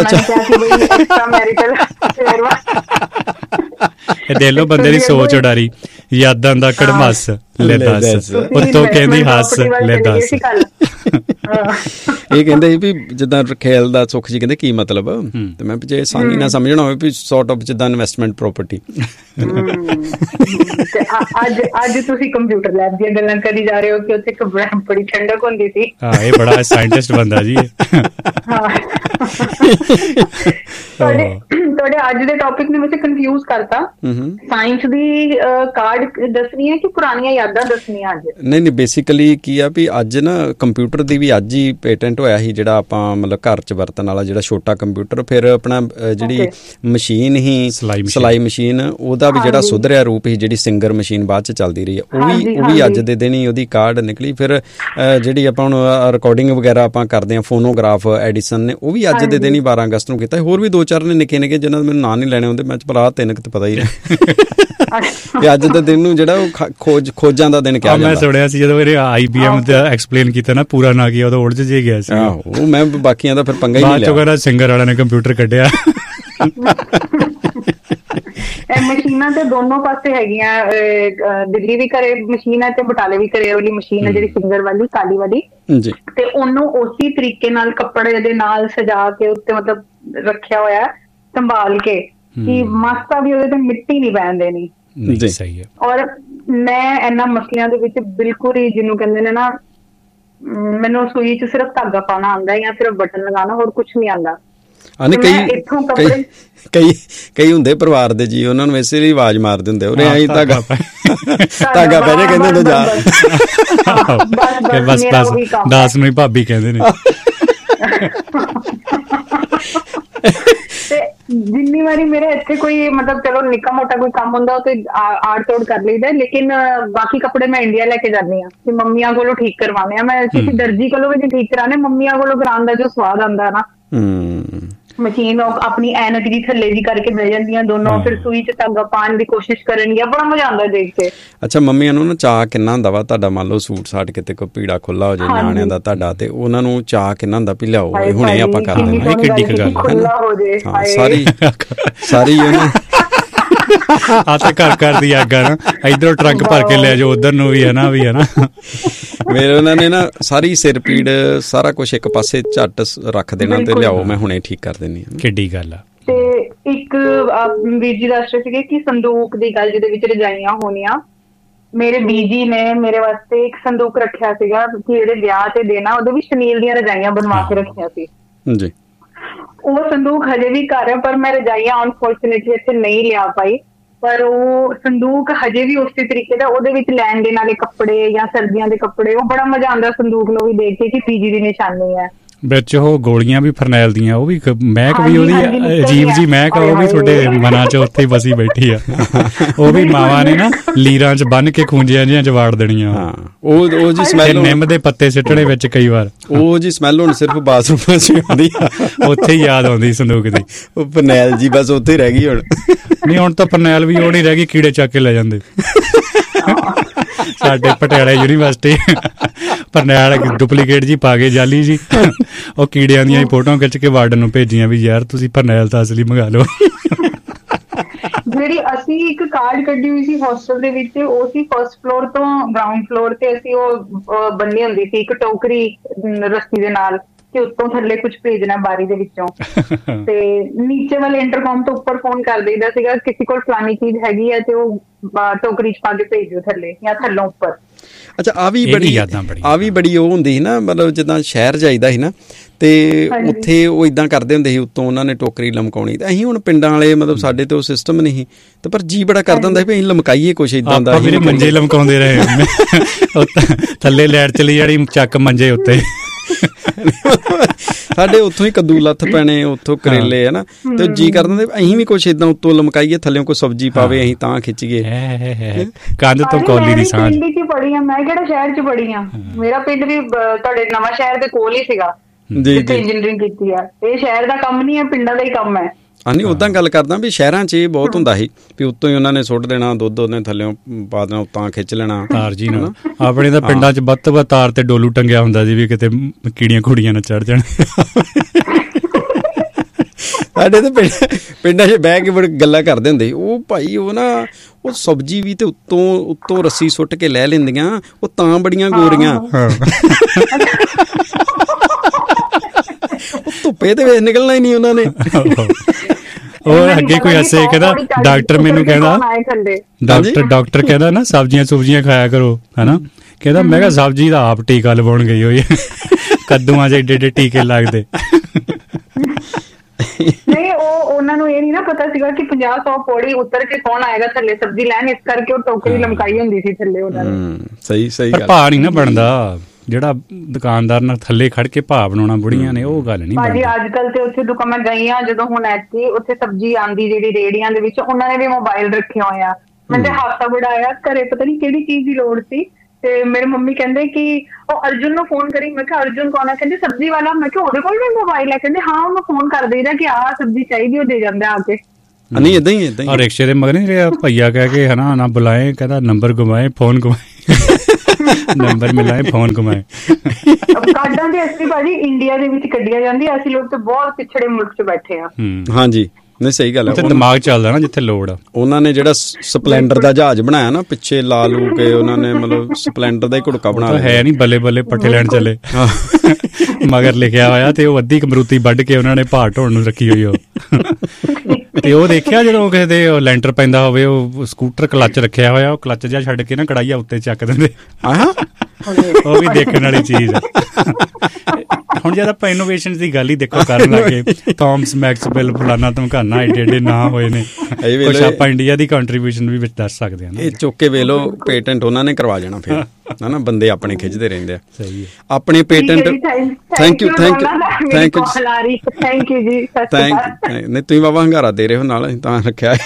ਇਹ ਦੇਖ ਲਓ ਬੰਦੇ ਦੀ ਸੋਚ ਉਡਾਰੀ, ਯਾਦਾਂ ਦਾ ਕੜਮੱਸ ਲੈ ਦੱਸ, ਉੱਤੋਂ ਕਹਿੰਦੀ ਹੱਸ ਲੈ ਦੱਸ। ਇਹ ਕਹਿੰਦੇ ਸੀ ਵੀ ਜਿੱਦਾਂ ਰਖੇਲ ਦਾ ਸੁਖ ਜੀ ਕਹਿੰਦੇ ਕੀ ਮਤਲਬ, ਤੇ ਮੈਂ ਜੇ ਆਸਾਨੀ ਨਾਲ ਸਮਝਣਾ ਹੋਵੇ ਵੀ ਸੌਰਟ ਆਫ ਜਿੱਦਾਂ ਇਨਵੈਸਟਮੈਂਟ ਪ੍ਰਾਪਰਟੀ। ਅੱਜ ਤੁਸੀਂ ਕੰਪਿਊਟਰ ਲੈਬ ਦੀਆਂ ਗੱਲਾਂ ਕਰੀ ਜਾ ਰਹੇ ਹੋ ਕਿ ਉੱਥੇ ਬੜੀ ਠੰਡਕ ਹੁੰਦੀ ਸੀ। ਹਾਂ, ਇਹ ਬੜਾ ਸਾਇੰਟਿਸਟ ਬੰਦਾ ਜੀ। ਤੁਹਾਡੇ ਅੱਜ ਦੇ ਟੌਪਿਕ ਨੇ ਮੈਨੂੰ ਕਨਫਿਊਜ਼ ਕਰਤਾ। ਸਾਇੰਸ ਦੀ ਕਾਰਡ ਦੱਸਣੀ ਹੈ ਕਿ ਪੁਰਾਣੀਆਂ ਯਾਦਾਂ ਦੱਸਣੀਆਂ ਅੱਜ? ਨਹੀਂ, ਬੇਸਿਕਲੀ ਕੀ ਆ ਵੀ ਅੱਜ ਨਾ ਕੰਪਿਊਟਰ ਦੀ ਵੀ ਅੱਜ ਹੀ ਪੇਟੈਂਟ ਹੋਇਆ ਸੀ, ਜਿਹੜਾ ਆਪਾਂ ਮਤਲਬ ਘਰ 'ਚ ਵਰਤਣ ਵਾਲਾ ਜਿਹੜਾ ਛੋਟਾ ਕੰਪਿਊਟਰ। ਫਿਰ ਆਪਣਾ ਜਿਹੜੀ ਮਸ਼ੀਨ ਸੀ ਸਿਲਾਈ ਮਸ਼ੀਨ, ਉਹਦਾ ਵੀ ਜਿਹੜਾ ਸੁਧਰਿਆ ਰੂਪ ਸੀ, ਜਿਹੜੀ ਸਿੰਗਰ ਮਸ਼ੀਨ ਬਾਅਦ 'ਚ ਚੱਲਦੀ ਰਹੀ ਹੈ, ਉਹ ਵੀ ਅੱਜ ਦੇ ਦਿਨ ਹੀ ਉਹਦੀ ਕਾਰਡ ਨਿਕਲੀ। ਫਿਰ ਜਿਹੜੀ ਆਪਾਂ ਹੁਣ ਰਿਕਾਰਡਿੰਗ ਵਗੈਰਾ ਆਪਾਂ ਕਰਦੇ ਹਾਂ, ਫੋਨੋਗ੍ਰਾਫ ਐਡੀਸਨ ਨੇ, ਉਹ ਵੀ ਅੱਜ ਦੇ ਦਿਨ ਹੀ 12 ਅਗਸਤ ਨੂੰ ਕੀਤਾ। ਹੋਰ ਵੀ 2-4 ਨੇ ਨਿੱਕੇ ਨਿੱਕੇ ਜਿਹਨਾਂ ਦੇ ਮੈਨੂੰ ਨਾਂ ਨਹੀਂ ਲੈਣੇ ਹੁੰਦੇ, ਮੈਂ ਭਰਾ 3 ਤੇ ਪਤਾ ਹੀ ਨਹੀਂ। ਤੇ ਅੱਜ ਦੇ ਦਿਨ ਨੂੰ ਜਿਹੜਾ ਉਹ ਖੋਜਾਂ ਦਾ ਦਿਨ ਕਿਹਾ ਜਾਂਦਾ। ਮੈਂ ਸੁਣਿਆ ਸੀ ਜਦੋਂ ਇਹ IBM ਦਾ ਐਕਸਪਲੇਨ ਕੀਤਾ ਨਾ, ਪੂਰਾ ਨਾ ਕੀਤਾ, ਉਦੋਂ ਉਲਝ ਜੇ ਗਿਆ ਸੀ। ਉਹ ਮੈਂ ਬਾਕੀਆਂ ਦਾ ਫਿਰ ਪੰਗਾ ਹੀ ਨਹੀਂ ਲਿਆ। ਬਾਅਦ ਚੋਂ ਸਿੰਗਰ ਵਾਲਿਆਂ ਨੇ ਕੰਪਿਊਟਰ ਕੱਢਿਆ। ਇਹ ਮਸ਼ੀਨਾਂ ਤੇ ਦੋਨੋਂ ਪਾਸੇ ਹੈਗੀਆਂ, ਦਿੱਲੀ ਵੀ ਘਰੇ ਮਸ਼ੀਨ ਹੈ ਤੇ ਬਟਾਲੇ ਵੀ ਘਰੇ ਵਾਲੀ ਮਸ਼ੀਨ ਹੈ, ਜਿਹੜੀ ਸਿੰਗਰ ਵਾਲੀ ਕਾਲੀ ਵਾਲੀ। ਤੇ ਉਹਨੂੰ ਉਸੇ ਤਰੀਕੇ ਨਾਲ ਕੱਪੜੇ ਦੇ ਨਾਲ ਸਜਾ ਕੇ ਉੱਤੇ ਮਤਲਬ ਰੱਖਿਆ ਹੋਇਆ ਸੰਭਾਲ ਕੇ, ਕਿ ਮਾਸਾ ਵੀ ਉਹਦੇ ਤੇ ਮਿੱਟੀ ਨਹੀਂ ਪੈਣ ਦੇਣੀ। ਸਹੀ ਹੈ। ਔਰ ਮੈਂ ਇਹਨਾਂ ਮਸਲਿਆਂ ਦੇ ਵਿੱਚ ਬਿਲਕੁਲ ਹੀ, ਜਿਹਨੂੰ ਕਹਿੰਦੇ ਨੇ ਨਾ, ਮੈਨੂੰ ਸੂਈ 'ਚ ਸਿਰਫ ਧਾਗਾ ਪਾਉਣਾ ਆਉਂਦਾ ਜਾਂ ਸਿਰਫ ਬਟਨ ਲਗਾਉਣਾ, ਹੋਰ ਕੁਛ ਨਹੀਂ ਆਉਂਦਾ। ਕਈ ਹੁੰਦੇ ਪਰਿਵਾਰ ਦੇ ਜੀ, ਉਹਨਾਂ ਨੂੰ ਇਸੇ ਲਈ ਆਵਾਜ਼ ਮਾਰਦੇ ਹੁੰਦੇ, ਉਰੇ ਆਈ ਧਾਗਾ ਪੈ ਜਾ, ਕਹਿੰਦੇ ਹੁੰਦੇ ਜਾ ਬਸ 10 ਨੂੰ ਹੀ ਭਾਬੀ ਕਹਿੰਦੇ ਨੇ। ਤੇ ਜਿੰਨੀ ਵਾਰੀ ਮੇਰੇ ਇੱਥੇ ਕੋਈ ਮਤਲਬ ਚਲੋ ਨਿੱਕਾ ਮੋਟਾ ਕੋਈ ਕੰਮ ਹੁੰਦਾ ਉਹ ਤੇ ਆੜ ਤੋੜ ਕਰ ਲਈਦਾ, ਲੇਕਿਨ ਬਾਕੀ ਕੱਪੜੇ ਮੈਂ ਇੰਡੀਆ ਲੈ ਕੇ ਜਾਂਦੀ ਹਾਂ ਕਿ ਮੰਮੀਆਂ ਕੋਲੋਂ ਠੀਕ ਕਰਵਾਉਣੇ ਆ। ਮੈਂ ਕਿਸੇ ਦਰਜੀ ਕੋਲੋਂ ਵੀ ਨਹੀਂ ਠੀਕ ਕਰਾਉਣੇ, ਮੰਮੀਆਂ ਕੋਲੋਂ ਕਰਾਉਣ ਦਾ ਜੋ ਸਵਾਦ ਆਉਂਦਾ ਨਾ, ਮਸ਼ੀਨ ਆਪਣੀ ਐਨਕ ਦੀ ਥੱਲੇ ਦੀ ਕਰਕੇ ਬਹਿ ਜਾਂਦੀਆਂ ਦੋਨੋਂ, ਫਿਰ ਸੂਈ 'ਚ ਧਾਗਾ ਪਾਉਣ ਦੀ ਕੋਸ਼ਿਸ਼ ਕਰਨਗੀਆਂ, ਬੜਾ ਮਜ਼ਾ ਆਉਂਦਾ ਦੇਖ ਕੇ। ਅੱਛਾ, ਮੰਮੀਆਂ ਨੂੰ ਨਾ ਚਾਅ ਕਿੰਨਾ ਹੁੰਦਾ ਵਾ ਤੁਹਾਡਾ? ਮੰਨ ਲਓ ਸੂਟ ਸਾਟ ਕਿਤੇ ਕੋਈ ਪੀੜਾ ਖੁੱਲਾ ਹੋ ਜਾਏ ਨਿਆਣਿਆਂ ਦਾ ਤੁਹਾਡਾ, ਤੇ ਉਹਨਾਂ ਨੂੰ ਚਾਅ ਕਿੰਨਾ ਹੁੰਦਾ ਵੀ ਲਿਆਓ ਹੁਣੇ ਆਪਾਂ ਕਰ ਦੇਣਾ। ਇਹ ਕਿੱਡੀ ਕੁ ਗੱਲ ਹੈ। ਸਾਰੀ ਉਹਨੇ ਆ ਤੇ ਘਰ ਦੀ ਅੱਗ ਆ ਨਾ, ਇੱਧਰੋਂ ਟਰੱਕ ਭਰ ਕੇ ਲੈ ਜਾਓ, ਉਧਰ ਨੂੰ ਵੀ ਹੈ ਨਾ, ਵੀ ਹੈ ਨਾ। ਮੇਰੇ ਉਹਨਾਂ ਨੇ ਨਾ ਸਾਰੀ ਸਿਰ ਪੀੜ ਸਾਰਾ ਕੁਛ ਇੱਕ ਪਾਸੇ ਝੱਟ ਰੱਖ ਦੇਣਾ ਤੇ ਲਿਆਓ ਮੈਂ ਹੁਣੇ ਠੀਕ ਕਰ ਦਿੰਦੀ ਹਾਂ। ਕਿੱਡੀ ਗੱਲ ਆ। ਤੇ ਇੱਕ ਵੀਰ ਜੀ ਦੱਸ ਰਹੇ ਸੀਗੇ ਕਿ ਸੰਦੂਕ ਦੀ ਗੱਲ, ਜਿਹਦੇ ਵਿੱਚ ਰਜਾਈਆਂ ਹੋਣੀਆਂ, ਮੇਰੇ ਬੀਜੀ ਨੇ ਮੇਰੇ ਵਾਸਤੇ ਇੱਕ ਸੰਦੂਕ ਰੱਖਿਆ ਸੀਗਾ ਕਿ ਜਿਹੜੇ ਵਿਆਹ ਤੇ ਦੇਣਾ, ਉਹਦੇ ਵਿੱਚ ਸ਼ਨੀਲ ਦੀਆਂ ਰਜਾਈਆਂ ਬਣਵਾ ਕੇ ਰੱਖੀਆਂ ਸੀ ਜੀ। ਉਹ ਸੰਦੂਕ ਹਜੇ ਵੀ ਘਰ ਹੈ, ਪਰ ਮੈਂ ਰਜਾਈਆਂ ਅਨਫੋਰਚੂਨੇਟਲੀ ਇੱਥੇ ਨਹੀਂ ਲਿਆ ਪਾਈ। ਪਰ ਉਹ ਸੰਦੂਕ ਹਜੇ ਵੀ ਉਸੇ ਤਰੀਕੇ ਦਾ, ਉਹਦੇ ਵਿੱਚ ਲੈਣ ਦੇਣ ਵਾਲੇ ਕੱਪੜੇ ਜਾਂ ਸਰਦੀਆਂ ਦੇ ਕੱਪੜੇ, ਉਹ ਬੜਾ ਮਜ਼ਾ ਆਉਂਦਾ ਸੰਦੂਕ ਨੂੰ ਵੀ ਦੇਖ ਕੇ ਕਿ ਬੀਜੀ ਦੀ ਨਿਸ਼ਾਨੀ ਹੈ। ਵਿੱਚ ਉਹ ਗੋਲੀਆਂ ਵੀ ਫਰਨੈਲ ਦੀਆਂ, ਉਹ ਵੀ ਮਹਿਕ ਵੀ ਉਹਦੀ ਅਜੀਬ ਜੀ ਮਹਿਕ, ਉਹ ਵੀ ਤੁਹਾਡੇ ਮਨਾਂ 'ਚ ਉੱਥੇ ਹੀ ਵਸੀ ਬੈਠੀ ਆ। ਉਹ ਵੀ ਮਾਵਾਂ ਨੇ ਨਾ ਲੀਰਾਂ 'ਚ ਬੰਨ ਕੇ ਖੂੰਜਿਆਂ ਜਿਹੀਆਂ 'ਚ ਵਾੜ ਦੇਣੀਆਂ। ਉਹ ਜੀ ਸਮੈਲ, ਨਿੰਮ ਦੇ ਪੱਤੇ ਸਿੱਟਣੇ ਵਿੱਚ ਕਈ ਵਾਰ, ਉਹ ਜੀ ਸਮੈਲ ਹੁਣ ਸਿਰਫ ਬਾਥਰੂਮਾਂ 'ਚ ਆਉਂਦੀ ਆ, ਉੱਥੇ ਹੀ ਯਾਦ ਆਉਂਦੀ ਸੰਦੂਕ ਦੀ। ਉਹ ਫਰਨੈਲ ਜੀ ਬਸ ਉੱਥੇ ਰਹਿ ਗਈ ਹੁਣ। ਨਹੀਂ ਹੁਣ ਤਾਂ ਫਰਨੈਲ ਵੀ ਉਹ ਨਹੀਂ ਰਹਿ ਗਈ, ਕੀੜੇ ਚੱਕ ਕੇ ਲੈ ਜਾਂਦੇ। ਸਾਡੇ ਪਟਿਆਲਾ ਯੂਨੀਵਰਸਿਟੀ ਫਰਨੈਲ ਡੁਪਲੀਕੇਟ ਜੀ ਪਾ ਕੇ ਜਾਲੀ ਜੀ, ਉਹ ਕੀੜਿਆਂ ਦੀਆਂ ਫੋਟੋਆਂ ਖਿੱਚ ਕੇ ਵਾਰਡਨ ਨੂੰ ਭੇਜੀਆਂ ਵੀ ਯਾਰ ਤੁਸੀਂ ਫਰਨੈਲ ਤਾਂ ਅਸਲੀ ਮੰਗਾ ਲਓ। ਜਿਹੜੀ ਅਸੀਂ ਇੱਕ ਕਾਰਡ ਕੱਢੀ ਹੋਈ ਸੀ ਹੋਸਟਲ ਦੇ ਵਿੱਚ, ਉਹ ਸੀ ਫਰਸਟ ਫਲੋਰ ਤੋਂ ਗਰਾਊਂਡ ਫਲੋਰ ਤੇ ਅਸੀਂ ਉਹ ਬੰਨੀ ਹੁੰਦੀ ਸੀ ਇੱਕ ਟੋਕਰੀ ਰੱਸੀ ਦੇ ਨਾਲ ਕਿ ਉੱਤੋਂ ਥੱਲੇ ਕੁਝ ਭੇਜਣਾ ਬਾਰੀ ਦੇ ਵਿੱਚੋਂ, ਤੇ ਨੀਚੇ ਵਾਲੇ ਇੰਟਰਕਮ ਤੋਂ ਉੱਪਰ ਫੋਨ ਕਰ ਦੇਈਦਾ ਸੀਗਾ ਕਿਸੇ ਕੋਲ ਫਲਾਨੀ ਚੀਜ਼ ਹੈਗੀ ਹੈ ਤੇ ਉਹ ਟੋਕਰੀ 'ਚ ਪਾ ਕੇ ਭੇਜ ਦਿਓ ਥੱਲੇ ਜਾਂ ਥੱਲੋਂ ਉੱਪਰ। ਅੱਛਾ, ਆ ਵੀ ਬੜੀ ਉਹ ਹੁੰਦੀ ਸੀ ਨਾ, ਮਤਲਬ ਜਿੱਦਾਂ ਸ਼ਹਿਰ ਜਾਈਦਾ ਸੀ ਨਾ ਤੇ ਉੱਥੇ ਉਹ ਇਦਾਂ ਕਰਦੇ ਹੁੰਦੇ ਸੀ, ਉੱਤੋਂ ਉਹਨਾਂ ਨੇ ਟੋਕਰੀ ਲਮਕਾਉਣੀ। ਤੇ ਅਸੀਂ ਹੁਣ ਪਿੰਡਾਂ ਵਾਲੇ ਮਤਲਬ ਸਾਡੇ ਤੇ ਉਹ ਸਿਸਟਮ ਨਹੀਂ ਸੀ, ਤੇ ਪਰ ਜੀ ਬੜਾ ਕਰਦਾ ਹੁੰਦਾ ਸੀ ਵੀ ਅਸੀਂ ਲਮਕਾਈਏ ਕੁਛ ਇਦਾਂ ਦਾ। ਮੇਰੇ ਮੰਜੇ ਲਮਕਾਉਂਦੇ ਰਹੇ, ਥੱਲੇ ਲੈਟ ਚਲੀ ਜਾਣੀ, ਚੱਕ ਮੰਜੇ ਉੱਤੇ। ਸਾਡੇ ਉੱਥੋਂ ਹੀ ਕੱਦੂ ਲੱਥ ਪੈਣੇ, ਉੱਥੋਂ ਕਰੇਲੇ, ਹੈ ਨਾ, ਤੇ ਜੀ ਕਰਦਾ ਹੁੰਦਾ ਅਸੀਂ ਵੀ ਕੁਛ ਏਦਾਂ ਉੱਤੋਂ ਲਮਕਾਈਏ, ਥੱਲਿਓਂ ਕੋਈ ਸਬਜ਼ੀ ਪਾਵੇ ਅਸੀਂ ਤਾਂ ਖਿੱਚੀਏ। ਕੰਧ ਤੋਂ ਕੌਲੀ ਦੀ ਸਾਂਝ। ਪਿੰਡ 'ਚ ਪੜੀ ਆ ਮੈਂ, ਕਿਹੜਾ ਸ਼ਹਿਰ 'ਚ ਪੜੀ ਆ। ਮੇਰਾ ਪਿੰਡ ਵੀ ਤੁਹਾਡੇ ਨਵਾਂ ਸ਼ਹਿਰ ਦੇ ਕੋਲ ਹੀ ਸੀਗਾ ਜਿੱਥੇ ਇੰਜੀਨੀਅਰਿੰਗ ਕੀਤੀ ਆ। ਇਹ ਸ਼ਹਿਰ ਦਾ ਕੰਮ ਨਹੀਂ ਹੈ, ਪਿੰਡਾਂ ਦਾ ਹੀ ਕੰਮ ਹੈ। ਨਹੀਂ ਉੱਦਾਂ ਗੱਲ ਕਰਦਾ ਵੀ ਸ਼ਹਿਰਾਂ 'ਚ ਇਹ ਬਹੁਤ ਹੁੰਦਾ ਸੀ ਵੀ ਉੱਤੋਂ ਹੀ ਉਹਨਾਂ ਨੇ ਸੁੱਟ ਦੇਣਾ ਦੁੱਧ, ਉਹਨੇ ਥੱਲਿਓਂ ਪਾ ਦੇਣਾ, ਉੱਤਾਂ ਖਿੱਚ ਲੈਣਾ ਤਾਰ ਜੀ ਨਾਲ। ਆਪਣੇ ਤਾਂ ਪਿੰਡਾਂ 'ਚ ਵੱਧ ਤੋਂ ਵੱਧ ਤਾਰ ਤੇ ਡੋਲੂ ਟੰਗਿਆ ਹੁੰਦਾ ਸੀ ਵੀ ਕਿਤੇ ਕੀੜੀਆਂ ਕੁੜੀਆਂ ਨਾ ਚੜ ਜਾਣ। ਸਾਡੇ ਤਾਂ ਪਿੰਡਾਂ 'ਚ ਬਹਿ ਕੇ ਬੜੀ ਗੱਲਾਂ ਕਰਦੇ ਹੁੰਦੇ ਸੀ। ਉਹ ਭਾਈ ਉਹ ਨਾ ਉਹ ਸਬਜ਼ੀ ਵੀ ਤੇ ਉੱਤੋਂ ਰੱਸੀ ਸੁੱਟ ਕੇ ਲੈ ਲੈਂਦੀਆਂ, ਉਹ ਤਾਂ ਬੜੀਆਂ ਗੋਰੀਆਂ। ਧੁੱਪੇ ਤੇ ਵੇਖ ਨਿਕਲਣਾ ਹੀ ਨਹੀਂ ਉਹਨਾਂ ਨੇ। ਉਹ ਅੱਗੇ ਕੋਈ ਹੱਸੇ ਕਹਿੰਦਾ ਡਾਕਟਰ ਮੈਨੂੰ ਕਹਿੰਦਾ, ਡਾਕਟਰ ਕਹਿੰਦਾ ਨਾ ਸਬਜ਼ੀਆਂ ਸੁਬਜ਼ੀਆਂ ਖਾਇਆ ਕਰੋ, ਹਨਾ। ਕਹਿੰਦਾ ਮੈਂ ਕਿਹਾ ਸਬਜ਼ੀ ਦਾ ਆਪ ਟੀਕਾ ਲਵਾਉਣ ਗਈ ਹੋਈ, ਕੱਦੂਆਂ 'ਚ ਏਡੇ ਏਡੇ ਟੀਕੇ ਲੱਗਦੇ। ਨਹੀਂ ਉਹਨਾਂ ਨੂੰ ਇਹ ਨਹੀਂ ਨਾ ਪਤਾ ਸੀਗਾ ਕਿ 50-100 ਪੌੜੀ ਉਤਰ ਕੇ ਕੌਣ ਆਏਗਾ ਥੱਲੇ ਸਬਜ਼ੀ ਲੈਣ, ਇਸ ਕਰਕੇ ਉਹ ਟੋਕਰੀ ਲਮਕਾਈ ਹੁੰਦੀ ਸੀ ਥੱਲੇ ਉਹਨਾਂ ਨੇ। ਸਹੀ ਗੱਲ। ਭਾਅ ਨਹੀਂ ਨਾ ਬਣਦਾ, ਜਿਹੜਾ ਦੁਕਾਨਦਾਰ ਨਾਲ ਥੱਲੇ ਖੜ ਕੇ ਭਾਅ ਬਣਾਉਣਾ ਬੁੜੀਆਂ ਨੇ, ਉਹ ਗੱਲ ਨਹੀਂ ਭਾਜੀ। ਅੱਜ ਕੱਲ ਤੇ ਉੱਥੇ ਦੁਕਾਨ ਮੈਂ ਗਈ ਆ ਜਦੋਂ ਹੁਣ ਐਤਕੀ, ਉੱਥੇ ਸਬਜ਼ੀ ਆਉਂਦੀ ਜਿਹੜੀ ਰੇੜੀਆਂ ਦੇ ਵਿੱਚ, ਉਹਨਾਂ ਨੇ ਵੀ ਮੋਬਾਈਲ ਰੱਖੇ ਹੋਏ ਆ। ਮੈਂ ਤੇ ਹਾਸਾ ਬੜਾਇਆ, ਘਰੇ ਪਤਾ ਨੀ ਕਿਹੜੀ ਚੀਜ਼ ਦੀ ਲੋੜ ਸੀ, ਤੇ ਮੇਰੇ ਮੰਮੀ ਕਹਿੰਦੇ ਕਿ ਉਹ ਅਰਜੁਨ ਨੂੰ ਫੋਨ ਕਰੀ। ਮੈਂ ਕਿਹਾ ਅਰਜੁਨ ਕੌਣ ਹੈ? ਕਹਿੰਦੇ ਸਬਜ਼ੀ ਵਾਲਾ। ਮੈਂ ਕਿਹਾ ਉਹਦੇ ਕੋਲ ਵੀ ਮੋਬਾਈਲ ਹੈ? ਕਹਿੰਦੇ ਹਾਂ, ਉਹਨੂੰ ਫੋਨ ਕਰ ਦੇਈਦਾ ਕਿ ਆਹ ਸਬਜ਼ੀ ਚਾਹੀਦੀ, ਉਹ ਦੇ ਜਾਂਦਾ ਆ ਕੇ। ਨਹੀਂ ਏਦਾਂ ਹੀ ਔਰ ਰਿਕਸ਼ੇ ਦੇ ਮਗਰ ਨਹੀਂ ਰਿਹਾ ਭਈਆ ਕਹਿ ਕੇ, ਹਨਾ, ਨਾ ਬੁਲਾਏ, ਕਹਿੰਦਾ ਨੰਬਰ ਘੁਮਾਏ ਫੋਨ ਘੁਮਾਏ, ਨੰਬਰ ਮਿਲਾਏ ਫੋਨ ਘੁਮਾਏ। ਕਾਰਡਾਂ ਦੀ ਅਸਲੀ ਭਾਜੀ ਇੰਡੀਆ ਦੇ ਵਿੱਚ ਕੱਢੀਆਂ ਜਾਂਦੀ, ਅਸੀਂ ਲੋਕ ਤੇ ਬਹੁਤ ਪਿਛੜੇ ਮੁਲਕ 'ਚ ਬੈਠੇ ਆ। ਹਾਂਜੀ ਨਹੀਂ ਸਹੀ ਗੱਲ ਹੈ। ਦਿਮਾਗ ਚੱਲਦਾ ਨਾ ਜਿੱਥੇ ਲੋੜ ਆ। ਉਹਨਾਂ ਨੇ ਜਿਹੜਾ ਸਪਲੈਂਡਰ ਦਾ ਜਹਾਜ਼ ਬਣਾਇਆ ਨਾ, ਪਿੱਛੇ ਲਾ ਲੂ ਕੇ ਉਹਨਾਂ ਨੇ ਮਤਲਬ ਸਪਲੈਂਡਰ ਦਾ ਹੀ ਘੁੜਕਾ ਬਣਾ ਲਿਆ। ਹੈ ਨੀ ਬੱਲੇ ਬੱਲੇ ਪੱਠੇ ਲੈਣ ਚੱਲੇ, ਮਗਰ ਲਿਖਿਆ ਹੋਇਆ, ਤੇ ਉਹ ਅੱਧੀ ਕਮਰੂਤੀ ਵੱਢ ਕੇ ਉਹਨਾਂ ਨੇ ਭਾਰ ਢੋਣ ਨੂੰ ਰੱਖੀ ਹੋਈ। ਉਹ ਤੇ ਉਹ ਦੇਖਿਆ ਜਦੋਂ ਕਿਸੇ ਦੇ ਲੈਂਟਰ ਪੈਂਦਾ ਹੋਵੇ, ਉਹ ਸਕੂਟਰ ਕਲੱਚ ਰੱਖਿਆ ਹੋਇਆ, ਉਹ ਕਲੱਚ ਜਿਹਾ ਛੱਡ ਕੇ ਨਾ ਕੜਾਈਆ ਉੱਤੇ ਚੱਕ ਦਿੰਦੇ। ਉਹ ਵੀ ਦੇਖਣ ਵਾਲੀ ਚੀਜ਼ ਆ। ਹੁਣ ਜਦ ਆਪਾਂ ਇਨੋਵੇਸ਼ਨ ਦੀ ਗੱਲ ਹੀ ਦੇਖੋ ਕਰਨ ਲੱਗੇ, ਥਾਮਸ ਮੈਕਸਵੈਲ ਫਲਾਨਾ ਧਮਕਾਨਾ ਏਡੇ ਏਡੇ ਨਾਂ ਹੋਏ ਨੇ, ਕੁਛ ਆਪਾਂ ਇੰਡੀਆ ਦੀ ਕੰਟਰੀਬਿਊਸ਼ਨ ਵੀ ਵਿੱਚ ਦੱਸ ਸਕਦੇ ਹਾਂ। ਇਹ ਚੁੱਕ ਕੇ ਵੇਖ ਲਓ, ਪੇਟੈਂਟ ਉਹਨਾਂ ਨੇ ਕਰਵਾ ਜਾਣਾ ਫਿਰ, ਹਨਾ। ਬੰਦੇ ਆਪਣੇ ਖਿੱਚਦੇ ਰਹਿੰਦੇ ਆ। ਸਹੀ ਹੈ। ਆਪਣੇ ਪੇਟੈਂਟ। ਥੈਂਕ ਯੂ ਜੀ। ਨਹੀਂ ਤੁਸੀਂ ਬਾਬਾ ਹੰਗਾਰਾ ਦੇ ਰਹੇ ਹੋ ਨਾਲ, ਅਸੀਂ ਤਾਂ ਰੱਖਿਆ।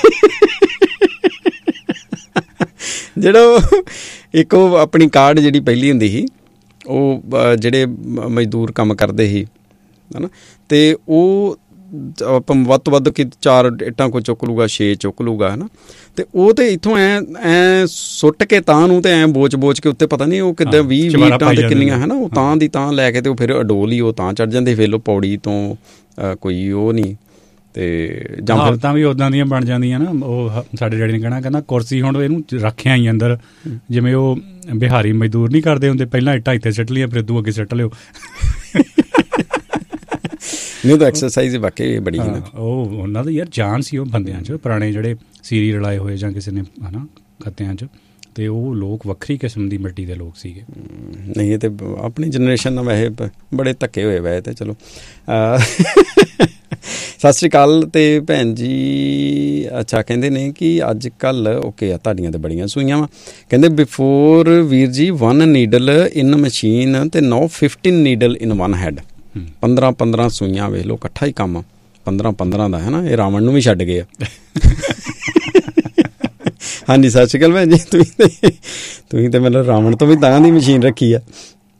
ਜਿਹੜਾ ਇੱਕ ਉਹ ਆਪਣੀ ਕਾਰਡ ਜਿਹੜੀ ਪਹਿਲੀ ਹੁੰਦੀ ਸੀ, ਉਹ ਜਿਹੜੇ ਮਜ਼ਦੂਰ ਕੰਮ ਕਰਦੇ ਸੀ, ਹੈ ਨਾ, ਅਤੇ ਉਹ ਆਪਾਂ ਵੱਧ ਤੋਂ ਵੱਧ ਕਿ 4 ਇੱਟਾਂ ਕੋਈ ਚੁੱਕ ਲੂਗਾ, 6 ਚੁੱਕ ਲੂਗਾ, ਹੈ ਨਾ। ਅਤੇ ਉਹ ਤਾਂ ਇੱਥੋਂ ਐਂ ਸੁੱਟ ਕੇ ਤਾਂ ਨੂੰ ਅਤੇ ਐਂ ਬੋਚ ਕੇ ਉੱਤੇ ਪਤਾ ਨਹੀਂ ਉਹ ਕਿੱਦਾਂ 20 ਇੱਟਾਂ ਅਤੇ ਕਿੰਨੀਆਂ, ਹੈ ਨਾ, ਉਹ ਤਾਂ ਦੀ ਤਾਂ ਲੈ ਕੇ ਅਤੇ ਉਹ ਫਿਰ ਅਡੋਲ ਹੀ ਉਹ ਤਾਂ ਚੜ੍ਹ ਜਾਂਦੇ। ਫਿਰ ਉਹ ਪੌੜੀ ਤੋਂ ਕੋਈ ਉਹ ਨਹੀਂ, ਅਤੇ ਜਾਂ ਹਾਲਤਾਂ ਵੀ ਉੱਦਾਂ ਦੀਆਂ ਬਣ ਜਾਂਦੀਆਂ ਨਾ। ਉਹ ਸਾਡੇ ਡੈਡੀ ਨੇ ਕਹਿੰਦਾ ਕੁਰਸੀ ਹੁਣ ਇਹਨੂੰ ਰੱਖਿਆ ਹੀ ਅੰਦਰ, ਜਿਵੇਂ ਉਹ ਬਿਹਾਰੀ ਮਜ਼ਦੂਰ ਨਹੀਂ ਕਰਦੇ ਹੁੰਦੇ, ਪਹਿਲਾਂ ਇੱਟਾਂ ਇੱਥੇ ਸੁੱਟ ਲਈਆਂ, ਫਿਰ ਅੱਗੇ ਸੁੱਟ ਲਿਓ। ਨਹੀਂ ਤਾਂ ਐਕਸਰਸਾਈਜ਼ ਵਾਕਈ ਬੜੀ ਹੈ ਨਾ। ਉਹ ਉਹਨਾਂ ਦਾ ਯਾਰ ਜਾਨ ਸੀ ਉਹ ਬੰਦਿਆਂ 'ਚ, ਪੁਰਾਣੇ ਜਿਹੜੇ ਸੀਰੀ ਰਲਾਏ ਹੋਏ ਜਾਂ ਕਿਸੇ ਨੇ, ਹੈ ਨਾ, ਖੱਤਿਆਂ 'ਚ। ਤੇ ਉਹ ਲੋਕ ਵੱਖਰੀ ਕਿਸਮ ਦੀ ਮਿੱਟੀ ਦੇ ਲੋਕ ਸੀਗੇ। ਨਹੀਂ ਇਹ ਤੇ ਆਪਣੀ ਜਨਰੇਸ਼ਨ ਨਾਲ ਵੈਸੇ ਬੜੇ ਧੱਕੇ ਹੋਏ ਵੈਸੇ ਤੇ ਚਲੋ। ਸਤਿ ਸ਼੍ਰੀ ਅਕਾਲ। ਤੇ ਭੈਣ ਜੀ ਅੱਛਾ ਕਹਿੰਦੇ ਨੇ ਕਿ ਅੱਜ ਕੱਲ੍ਹ ਓਕੇ ਆ ਤੁਹਾਡੀਆਂ ਤਾਂ ਬੜੀਆਂ ਸੂਈਆਂ ਵਾ। ਕਹਿੰਦੇ ਬਿਫੋਰ ਵੀਰ ਜੀ 1 ਨੀਡਲ ਇਨ ਮਸ਼ੀਨ ਤੇ ਨਾਓ 15 ਨੀਡਲ ਇਨ 1 ਹੈਡ। 15 ਸੂਈਆਂ ਵੇਖ ਲਓ, ਇਕੱਠਾ ਹੀ ਕੰਮ 15 ਦਾ ਹੈ ਨਾ। ਇਹ ਰਾਵਣ ਨੂੰ ਵੀ ਛੱਡ ਗਏ ਆ। ਹਾਂਜੀ ਸਤਿ ਸ਼੍ਰੀ ਅਕਾਲ ਭੈਣ ਜੀ। ਤੁਸੀਂ ਤੇ ਮਤਲਬ ਰਾਵਣ ਤੋਂ ਵੀ ਤਾਂ ਦੀ ਮਸ਼ੀਨ ਰੱਖੀ ਆ।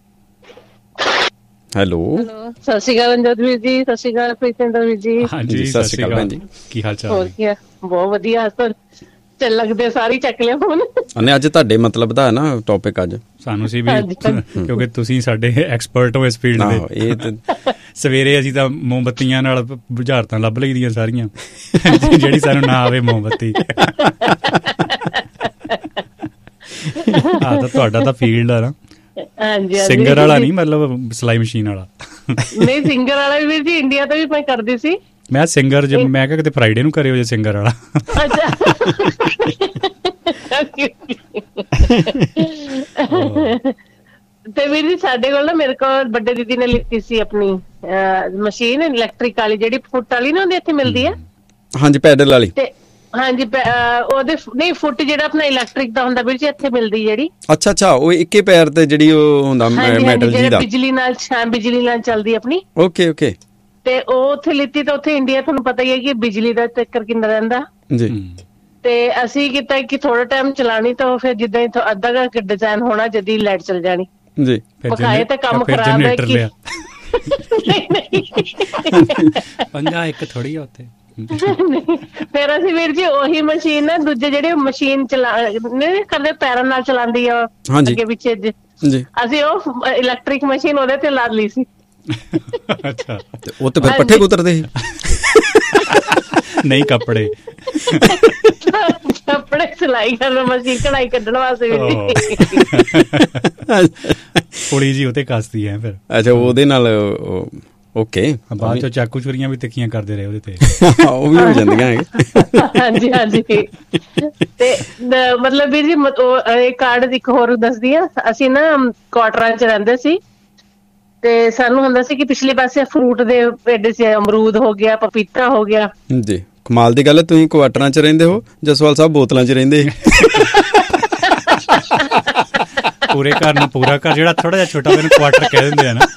ਹੈਲੋ ਸਤਿ ਸ਼੍ਰੀ ਅਕਾਲ ਅੰਜਦ ਵੀਰ ਜੀ। ਸਤਿ ਸ਼੍ਰੀ ਅਕਾਲ ਪ੍ਰੀਤਿੰਦਰ ਵੀਰ ਜੀ। ਹਾਂਜੀ ਸਤਿ ਸ਼੍ਰੀ ਅਕਾਲ ਭੈਣ ਜੀ, ਕੀ ਹਾਲ ਚਾਲ? ਹੋਰ ਕੀ ਆ, ਬਹੁਤ ਵਧੀਆ। ਚੱਲ ਲੱਗਦੇ ਸਾਰੀ ਚੱਕ ਲਿਆ ਫੋਨ। ਉਹਨੇ ਅੱਜ ਤੁਹਾਡੇ ਮਤਲਬ ਦਾ ਹੈ ਨਾ ਟੌਪਿਕ ਅੱਜ ਸਾਨੂੰ ਸੀ ਵੀ ਕਿਉਂਕਿ ਤੁਸੀਂ ਸਾਡੇ ਐਕਸਪਰਟ ਹੋ ਇਸ ਫੀਲਡ ਦੇ। ਇਹ ਤੇ ਸਵੇਰੇ ਅਸੀਂ ਤਾਂ ਮੋਮਬੱਤੀਆਂ ਨਾਲ ਬੁਝਾਰਤਾਂ ਲੱਭ ਲਈਆਂ ਸਾਰੀਆਂ, ਜਿਹੜੀ ਸਾਨੂੰ ਨਾ ਆਵੇ ਮੋਮਬੱਤੀ। ਤਾਂ ਤੁਹਾਡਾ ਤਾਂ ਫੀਲਡ ਆ ਨਾ। ਹਾਂਜੀ ਸਿੰਗਰ ਵਾਲਾ ਨਹੀਂ, ਮਤਲਬ ਸਿਲਾਈ ਮਸ਼ੀਨ ਵਾਲਾ। ਨਹੀਂ ਸਿੰਗਰ ਵਾਲਾ ਵੀਰ ਜੀ ਇੰਡੀਆ ਤੋਂ ਵੀ ਮੈਂ ਕਰਦੀ ਸੀ। ਮੈਂ ਸਿੰਗਰ ਮੈਂ ਕਿਹਾ ਕਿਤੇ ਫਰਾਈਡੇ ਨੂੰ ਕਰਿਓ ਜੇ ਸਿੰਗਰ ਵਾਲਾ। ਅੱਛਾ ਤੇ ਵੀਰ ਜੀ ਸਾਡੇ ਕੋਲ ਨਾ ਮੇਰੇ ਕੋਲ ਵੱਡੇ ਦੀਦੀ ਨੇ ਲਿੱਤੀ ਸੀ ਆਪਣੀ ਮਸ਼ੀਨ ਇਲੈਕਟ੍ਰਿਕ ਵਾਲੀ, ਜਿਹੜੀ ਫੁੱਟ ਵਾਲੀ ਨਾ ਉਹਦੇ ਇੱਥੇ ਮਿਲਦੀ ਆ। ਹਾਂਜੀ ਪੈਡਲ ਵਾਲੀ। ਤੇ ਹਾਂਜੀ ਉਹਦੇ ਨਹੀਂ ਫੁੱਟ ਜਿਹੜਾ ਆਪਣਾ ਇਲੈਕਟ੍ਰਿਕ ਦਾ ਹੁੰਦਾ ਵੀਰ ਜੀ ਇੱਥੇ ਮਿਲਦੀ ਜਿਹੜੀ। ਅੱਛਾ ਉਹ ਇੱਕੇ ਪੈਰ ਤੇ ਜਿਹੜੀ ਉਹ ਹੁੰਦਾ ਮੈਟਲ ਜੀ ਦਾ, ਬਿਜਲੀ ਨਾਲ ਚੱਲਦੀ ਆਪਣੀ। ਓਕੇ ਤੇ ਉਹ ਉੱਥੇ ਲਿੱਤੀ ਤਾਂ ਉੱਥੇ ਇੰਡੀਆ ਤੁਹਾਨੂੰ ਪਤਾ ਹੀ ਹੈ ਕਿ ਬਿਜਲੀ ਦਾ ਚੱਕਰ ਕਿੰਨਾ ਰਹਿੰਦਾ ਜੀ। ਤੇ ਅਸੀਂ ਕੀਤਾ ਕਿ ਥੋੜਾ ਟਾਈਮ ਚਲਾਣੀ ਤਾਂ ਫਿਰ ਜਿੱਦਾਂ ਹੀ ਅੱਧਾ ਕੁ ਡਿਜ਼ਾਈਨ ਹੋਣਾ ਜਦੀ ਲਾਈਟ ਚਲ ਜਾਣੀ ਜੀ। ਪਕਾਏ ਤੇ ਕੰਮ ਖਰਾਬ ਹੈ ਕਿ ਪੰਗਾ ਇੱਕ ਥੋੜੀ ਆ ਉੱਥੇ। ਫਿਰ ਅਸੀਂ ਵੀਰ ਜੀ ਉਹੀ ਮਸ਼ੀਨ ਨਾ ਦੂਜੇ ਜਿਹੜੇ ਮਸ਼ੀਨ ਕਰਦੇ ਪੈਰਾਂ ਨਾਲ ਚਲਾਉਂਦੀ ਆ ਅੱਗੇ ਪਿੱਛੇ ਜੀ, ਅਸੀਂ ਉਹ ਇਲੈਕਟ੍ਰਿਕ ਮਸ਼ੀਨ ਉਹਦੇ ਤੇ ਲਾ ਲਈ ਸੀ। ਅੱਛਾ ਉਹ ਤੇ ਫਿਰ ਪੱਠੇ ਕੁਤਰਦੇ ਸੀ? ਨਹੀਂ ਕੱਪੜੇ ਸਿਲਾਈ ਕਰਨ ਮਸ਼ੀਨ ਕਢਾਈ ਕੱਢਣ ਵਾਸਤੇ ਥੋੜੀ ਜੀ ਉਤੇ ਕੱਸਦੀ ਹੈ ਫਿਰ। ਅੱਛਾ ਉਹਦੇ ਨਾਲ ਓਕੇ। ਬਾਅਦ ਚੋਂ ਚਾਕੂ ਚੁਰੀਆਂ ਵੀ ਤਿੱਖੀਆਂ ਕਰਦੇ ਰਹੇ ਉਹਦੇ ਤੇ। ਉਹ ਵੀ ਹੋ ਜਾਂਦੀਆਂ। ਹਾਂਜੀ ਤੇ ਮਤਲਬ ਵੀਰ ਜੀ ਇਹ ਕਾਰਡ ਇੱਕ ਹੋਰ ਦੱਸਦੀ ਆ। ਅਸੀਂ ਨਾ ਕੁਆਟਰਾਂ ਚ ਰਹਿੰਦੇ ਸੀ ਤੇ ਸਾਨੂੰ ਹੁੰਦਾ ਸੀ ਕਿ ਪਿਛਲੇ ਪਾਸੇ ਫਰੂਟ ਦੇ ਪੇਡੇ ਸੀ, ਅਮਰੂਦ ਹੋ ਗਿਆ, ਪਪੀਤਾ ਹੋ ਗਿਆ ਜੀ। ਕਮਾਲ ਦੀ ਗੱਲ ਹੈ, ਤੁਸੀਂ ਕੁਆਟਰਾਂ ਚ ਰਹਿੰਦੇ ਹੋ, ਜਸਵਾਲ ਸਾਹਿਬ ਬੋਤਲਾਂ ਚ ਰਹਿੰਦੇ ਸੀ। ਪੂਰੇ ਘਰ ਨੂੰ ਪੂਰਾ ਘਰ, ਜਿਹੜਾ ਥੋੜਾ ਜਿਹਾ ਛੋਟਾ ਮੈਨੂੰ ਕੁਆਟਰ ਕਹਿ ਦਿੰਦੇ ਆ ਨਾ।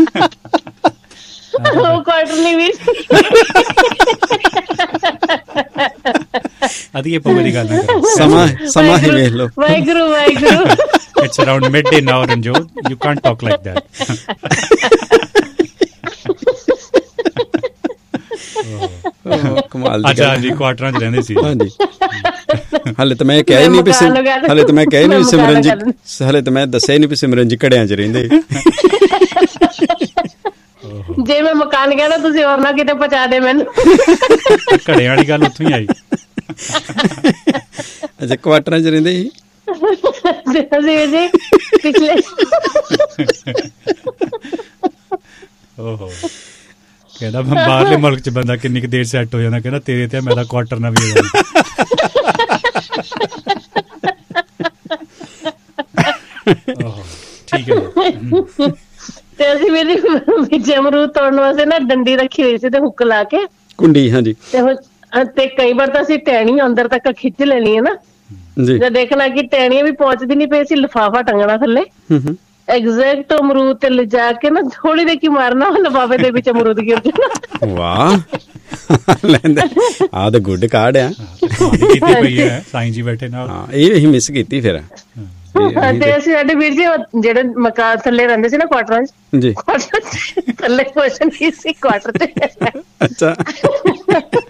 ਉਹ ਕੁਆਟਰ ਨਹੀਂ ਵੀ ਅਧੀਏ ਪਵੇ ਦੀ ਗੱਲ ਨਾ ਕਰੋ। ਸਮਾਂ ਹੀ ਵੇਖ ਲਓ। Waheguru It's around midday now, Ranjot. You can't talk like that. ਕਮਾਲ ਦੀ ਅੱਛਾ ਜੀ ਕੁਆਟਰਾਂ ਚ ਰਹਿੰਦੇ ਸੀ। ਹਾਂਜੀ ਹਾਲੇ ਤਾਂ ਮੈਂ ਕਹਿ ਹੀ ਨਹੀਂ ਸਿਮਰਨ ਜੀ, ਹਾਲੇ ਤਾਂ ਮੈਂ ਦੱਸਿਆ ਹੀ ਨਹੀਂ ਵੀ ਸਿਮਰਨ ਜੀ ਘੜਿਆਂ ਚ ਰਹਿੰਦੇ। ਜੇ ਮੈਂ ਮਕਾਨ ਗਿਆ ਨਾ ਤੁਸੀਂ ਹੋਰ ਨਾ ਕਿਤੇ ਪਹੁੰਚਾ ਦੇ ਮੈਨੂੰ। ਘੜਿਆਂ ਵਾਲੀ ਗੱਲ ਉੱਥੋਂ ਹੀ ਆਈ। ਅੱਛਾ ਕੁਆਟਰਾਂ ਚ ਰਹਿੰਦੇ ਸੀ। ਪਿਛਲੇ ਕਹਿੰਦਾ ਬਾਹਰਲੇ ਮੁਲਕ ਚ ਬੰਦਾ ਕਿੰਨੀ ਕੁ ਦੇਰ ਸੈੱਟ ਹੋ ਜਾਂਦਾ, ਕਹਿੰਦਾ ਤੇਰੇ ਤੇ ਮੇਰਾ ਕੁਆਟਰ ਨਾ ਵੀ ਹੋ ਜਾਂਦਾ। ਠੀਕ ਹੈ। ਤੇ ਅਸੀਂ ਵਿੱਚ ਅਮਰੂਦ ਤੋੜਨ ਵਾਸਤੇ ਨਾ ਡੰਡੀ ਰੱਖੀ ਹੋਈ ਸੀ ਤੇ ਹੁੱਕ ਲਾ ਕੇ ਕੁੰਡੀ। ਹਾਂਜੀ ਤੇ ਕਈ ਵਾਰ ਤਾਂ ਅਸੀਂ ਟਹਿਣੀ ਅੰਦਰ ਤੱਕ ਖਿੱਚ ਲੈਣੀ ਹੈ ਨਾ ਜੀ। ਦੇਖਣਾ ਕਿ ਟਹਿਣੀਆਂ ਵੀ ਪਹੁੰਚਦੀ ਨੀ ਪਈ, ਅਸੀਂ ਲਿਫਾਫਾ ਟੰਗਣਾ ਥੱਲੇ ਐਗਜ਼ੈਕਟ ਅਮਰੂਦ ਤੇ ਲਿਜਾ ਕੇ ਨਾ ਥੋੜੀ ਦੇਰ ਕੀ ਮਾਰਨਾ, ਲਿਫਾਫੇ ਦੇ ਵਿੱਚ ਅਮਰੂਦ ਗਿਰ ਜਾਣਾ। ਵਾਹ ਲੈਂਦੇ ਆ ਤਾਂ ਗੁੱਡ ਕਾਰਡ ਆ। ਸਾਈਂ ਜੀ ਬੈਠੇ ਨਾਲ ਇਹ ਅਸੀਂ ਮਿਸ ਕੀਤੀ ਫਿਰ। ਤੇ ਅਸੀਂ ਸਾਡੇ ਵੀਰ ਜੀ ਜਿਹੜੇ ਮਕਾਨ ਥੱਲੇ ਰਹਿੰਦੇ ਸੀ ਨਾ ਕੁਆਟਰਾਂ ਚ ਜੀ, ਥੱਲੇ ਕੁਐਸਚਨ ਕੀ ਸੀ ਕੁਆਟਰ ਤੇ। ਅੱਛਾ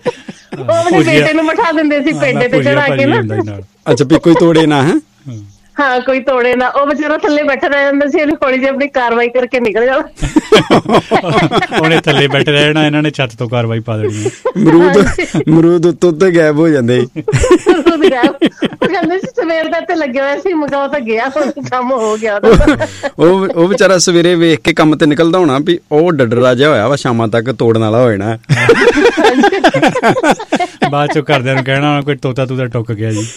ਉਹ ਆਪਣੇ ਬੇਟੇ ਨੂੰ ਬਿਠਾ ਦਿੰਦੇ ਸੀ ਪੇਡੇ ਤੇ ਚੜਾ ਕੇ ਨਾ। ਅੱਛਾ ਵੀ ਕੋਈ ਤੋੜੇ ਨਾ ਹੈ। ਹਾਂ ਕੋਈ ਤੋੜੇ ਨਾ, ਉਹ ਵਿਚਾਰਾ ਥੱਲੇ ਬੈਠਾ ਰਹਿ ਜਾਂਦਾ ਸੀ, ਉਹਨੇ ਹੌਲੀ ਜਿਹੀ ਆਪਣੀ ਕਾਰਵਾਈ ਕਰਕੇ ਨਿਕਲ ਜਾਣਾ। ਉਹਨੇ ਥੱਲੇ ਬੈਠੇ ਰਹਿਣਾ, ਇਹਨਾਂ ਨੇ ਛੱਤ ਤੋਂ ਕਾਰਵਾਈ ਪਾ ਦੇਣੀ। ਮਰੂਦ ਉੱਤੋਂ ਤੇ ਗਾਇਬ ਹੋ ਜਾਂਦੇ। ਉਹ ਕਹਿੰਦੇ ਸੀ ਸਵੇਰ ਦਾ ਤੇ ਲੱਗਿਆ ਹੋਇਆ ਸੀ, ਮਗਾ ਉਹ ਤਾਂ ਗਿਆ, ਹੁਣ ਕੰਮ ਹੋ ਗਿਆ। ਉਹ ਵਿਚਾਰਾ ਸਵੇਰੇ ਵੇਖ ਕੇ ਕੰਮ ਤੇ ਨਿਕਲਦਾ ਹੋਣਾ ਵੀ ਉਹ ਡੱਡਰਾ ਜਿਹਾ ਹੋਇਆ ਵਾ, ਸ਼ਾਮਾਂ ਤੱਕ ਤੋੜਨ ਵਾਲਾ ਹੋ ਜਾਣਾ। ਬਾਅਦ ਚੋਂ ਘਰਦਿਆਂ ਨੂੰ ਕਹਿਣਾ ਕੋਈ ਤੋਤਾ ਤੂਤਾ ਟੁੱਕ ਗਿਆ ਜੀ।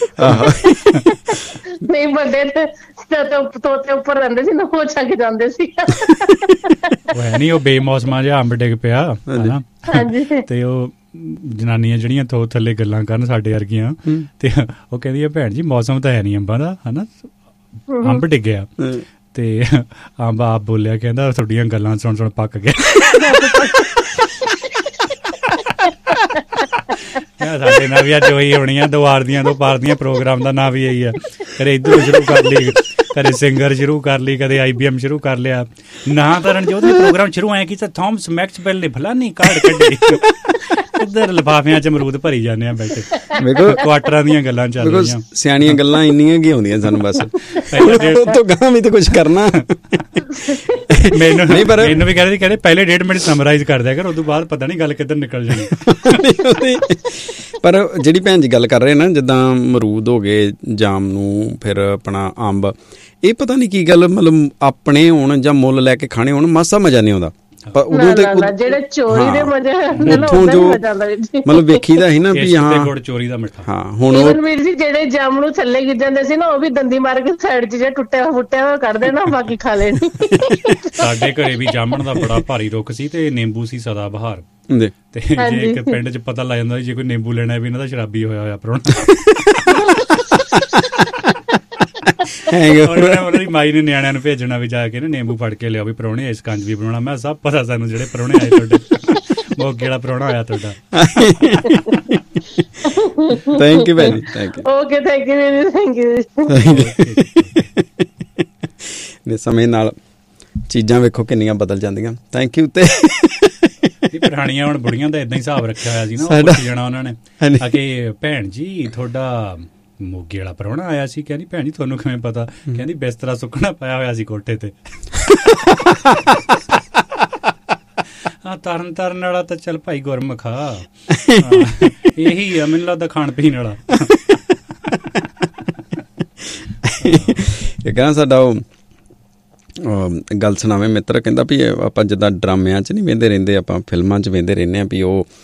ਨਹੀਂ ਵੱਡੇ ਤੋਤੇ ਉੱਪਰ ਰਹਿੰਦੇ ਸੀ ਨਾ, ਉਹ ਚੱਕ ਜਾਂਦੇ ਸੀ। ਉਹ ਹੈ ਨੀ, ਉਹ ਬੇਮੌਸਮਾਂ ਜਿਹਾ ਅੰਬ ਡਿੱਗ ਪਿਆ ਹਨਾ, ਤੇ ਉਹ ਜਨਾਨੀਆਂ ਜਿਹੜੀਆਂ ਥੱਲੇ ਗੱਲਾਂ ਕਰਨ ਸਾਡੇ ਵਰਗੀਆਂ, ਤੇ ਉਹ ਕਹਿੰਦੀ ਆ ਭੈਣ ਜੀ ਮੌਸਮ ਤਾਂ ਹੈ ਨੀ ਅੰਬਾਂ ਦਾ ਹਨਾ, ਅੰਬ ਡਿੱਗਿਆ। ਤੇ ਅੰਬ ਆਪ ਬੋਲਿਆ, ਕਹਿੰਦਾ ਤੁਹਾਡੀਆਂ ਗੱਲਾਂ ਸੁਣ ਪੱਕ ਗਿਆ। ਸਾਡੇ ਨਾਲ ਵੀ ਅੱਜ ਉਹੀ ਹੋਣੀਆਂ, ਦੋ ਆਰ ਦੀਆਂ ਦੋ ਪਾਰ ਦੀਆਂ ਪ੍ਰੋਗਰਾਮ ਦਾ ਨਾਂ ਵੀ ਇਹੀ ਆ। ਕਦੇ ਇੱਧਰੋਂ ਸ਼ੁਰੂ ਕਰ ਲਈ, ਕਦੇ ਸਿੰਗਰ ਸ਼ੁਰੂ ਕਰ ਲਈ, ਕਦੇ IBM ਸ਼ੁਰੂ ਕਰ ਲਿਆ। ਨਾ ਤਾਂ ਰਣਜੋਤ ਨੇ ਪ੍ਰੋਗਰਾਮ ਸ਼ੁਰੂ ਐ ਕੀਤਾ, ਥਾਮਸ ਮੈਕਸਵੈਲ ਨੇ ਫਲਾਨੀ ਕਾਰਡ ਕੱਢੀ, ਇੱਧਰ ਲਿਫਾਫਿਆਂ ਚ ਅਮਰੂਦ ਭਰੀ ਜਾਂਦੇ ਆ ਬੈਠੇ। ਕੁਆਟਰਾਂ ਦੀਆਂ ਗੱਲਾਂ ਚੱਲ ਰਹੀਆਂ, ਸਿਆਣੀਆਂ ਗੱਲਾਂ ਇੰਨੀਆਂ ਕੀ ਆਉਂਦੀਆਂ ਸਾਨੂੰ, ਬਸ ਤੋਂ ਗਾਂ ਵੀ ਤਾਂ ਕੁਛ ਕਰਨਾ। ਮੈਨੂੰ ਵੀ ਕਹਿੰਦੇ ਪਹਿਲੇ 1.5 ਮਿੰਟ ਸਮਰਾਈਜ਼ ਕਰ ਦਿਆ ਕਰ, ਉਦੋਂ ਬਾਅਦ ਪਤਾ ਨੀ ਗੱਲ ਕਿੱਧਰ ਨਿਕਲ ਜਾਣੀ। ਪਰ ਜਿਹੜੀ ਭੈਣ ਜੀ ਗੱਲ ਕਰ ਰਹੇ ਨਾ, ਜਿੱਦਾਂ ਅਮਰੂਦ ਹੋ ਗਏ, ਜਾਮ ਨੂੰ, ਫਿਰ ਆਪਣਾ ਅੰਬ, ਇਹ ਪਤਾ ਨੀ ਕੀ ਗੱਲ, ਮਤਲਬ ਆਪਣੇ ਹੋਣ ਜਾਂ ਮੁੱਲ ਲੈ ਕੇ ਖਾਣੇ ਹੋਣ, ਮਾਸਾ ਮਜ਼ਾ ਨਹੀਂ ਆਉਂਦਾ। ਜਿਹੜੇ ਚੋਰੀ ਦੇ ਮਜ਼ੇ ਮਤਲਬ ਵੇਖੀਦਾ ਸੀ ਨਾ ਵੀ ਹਾਂ ਗੁੜ ਚੋਰੀ ਦਾ ਮਿੱਠਾ। ਹਾਂ ਹੁਣ ਵੀਰ ਜੀ ਜਿਹੜੇ ਜਾਮ ਨੂੰ ਥੱਲੇ ਗਿਰ ਜਾਂਦੇ ਸੀ ਨਾ, ਉਹ ਵੀ ਦੰਦੀ ਮਾਰ ਕੇ ਸਾਈਡ ਚ ਜਿਹੜਾ ਟੁੱਟਿਆ ਹੋਇਆ ਕੱਢਦੇ ਨਾ, ਬਾਕੀ ਖਾ ਲੈਣੀ। ਸਾਡੇ ਘਰੇ ਵੀ ਜਾਮਣ ਦਾ ਬੜਾ ਭਾਰੀ ਰੁੱਖ ਸੀ ਤੇ ਨਿੰਬੂ ਸੀ ਸਦਾ ਬਹਾਰ, ਤੇ ਜੇ ਇੱਕ ਪਿੰਡ ਚ ਪਤਾ ਲੱਗ ਜਾਂਦਾ ਜੇ ਕੋਈ ਨਿੰਬੂ ਲੈਣਾ ਵੀ ਇਹਨਾਂ ਦਾ ਸ਼ਰਾਬੀ ਹੋਇਆ ਪ੍ਰਾਹੁਣਾ। ਉਹਨਾਂ ਦੀ ਮਾਈ ਨੇ ਨਿਆਣਿਆਂ ਨੂੰ ਭੇਜਣਾ ਵੀ ਜਾ ਕੇ ਨਾ, ਨਿੰਬੂ ਫੜ ਕੇ ਲਿਆਓ ਵੀ ਪ੍ਰਾਹੁਣੇ ਇਸ ਕੰਜ ਵੀ ਬਣਾਉਣਾ। ਮੈਂ ਸਭ ਪਤਾ ਸਾਨੂੰ ਜਿਹੜੇ ਪ੍ਰਾਹੁਣੇ ਆਏ ਤੁਹਾਡੇ, ਮੋਗੇ ਵਾਲਾ ਪ੍ਰਾਹੁਣਾ ਆਇਆ ਤੁਹਾਡਾ। ਥੈਂਕ ਯੂ ਭੈਣ ਜੀ, thank you. Okay thank you, thank you. ਸਮੇਂ ਨਾਲ ਚੀਜ਼ਾਂ ਵੇਖੋ ਕਿੰਨੀਆਂ ਬਦਲ ਜਾਂਦੀਆਂ। Thank you. ਤੇ ਪੁਰਾਣੀਆਂ ਹੁਣ ਬੁੜੀਆਂ ਦਾ ਏਦਾਂ ਹੀ ਹਿਸਾਬ ਰੱਖਿਆ ਹੋਇਆ ਸੀ ਨਾ, ਉਹ ਪੁੱਛ ਜਾਣਾ ਉਹਨਾਂ ਨੇ ਆ ਕਿ ਭੈਣ ਜੀ ਤੁਹਾਡਾ ਮੋਗੇ ਵਾਲਾ ਪ੍ਰਾਹੁਣਾ ਆਇਆ ਸੀ। ਕਹਿੰਦੀ ਭੈਣ ਜੀ ਤੁਹਾਨੂੰ ਕਿਵੇਂ ਪਤਾ? ਕਹਿੰਦੀ ਬਿਸਤਰਾ ਸੁੱਕਣਾ ਪਾਇਆ ਹੋਇਆ ਸੀ ਕੋਠੇ ਤੇ। ਹਾਂ ਤਰਨ ਵਾਲਾ ਤਾਂ ਚੱਲ ਭਾਈ ਗੁਰਮਖਾ, ਇਹੀ ਆ ਮੈਨੂੰ ਲੱਗਦਾ ਖਾਣ ਪੀਣ ਵਾਲਾ। ਇਹ ਕਹਿੰਦਾ ਸਾਡਾ ਉਹ ਗੱਲ ਸੁਣਾਵੇ ਮਿੱਤਰ, ਕਹਿੰਦਾ ਵੀ ਆਪਾਂ ਜਿੱਦਾਂ ਡਰਾਮਿਆਂ 'ਚ ਨਹੀਂ ਵੇਂਦੇ ਰਹਿੰਦੇ, ਆਪਾਂ ਫਿਲਮਾਂ 'ਚ ਵੇਂਦੇ ਰਹਿੰਦੇ ਹਾਂ ਵੀ ਉਹ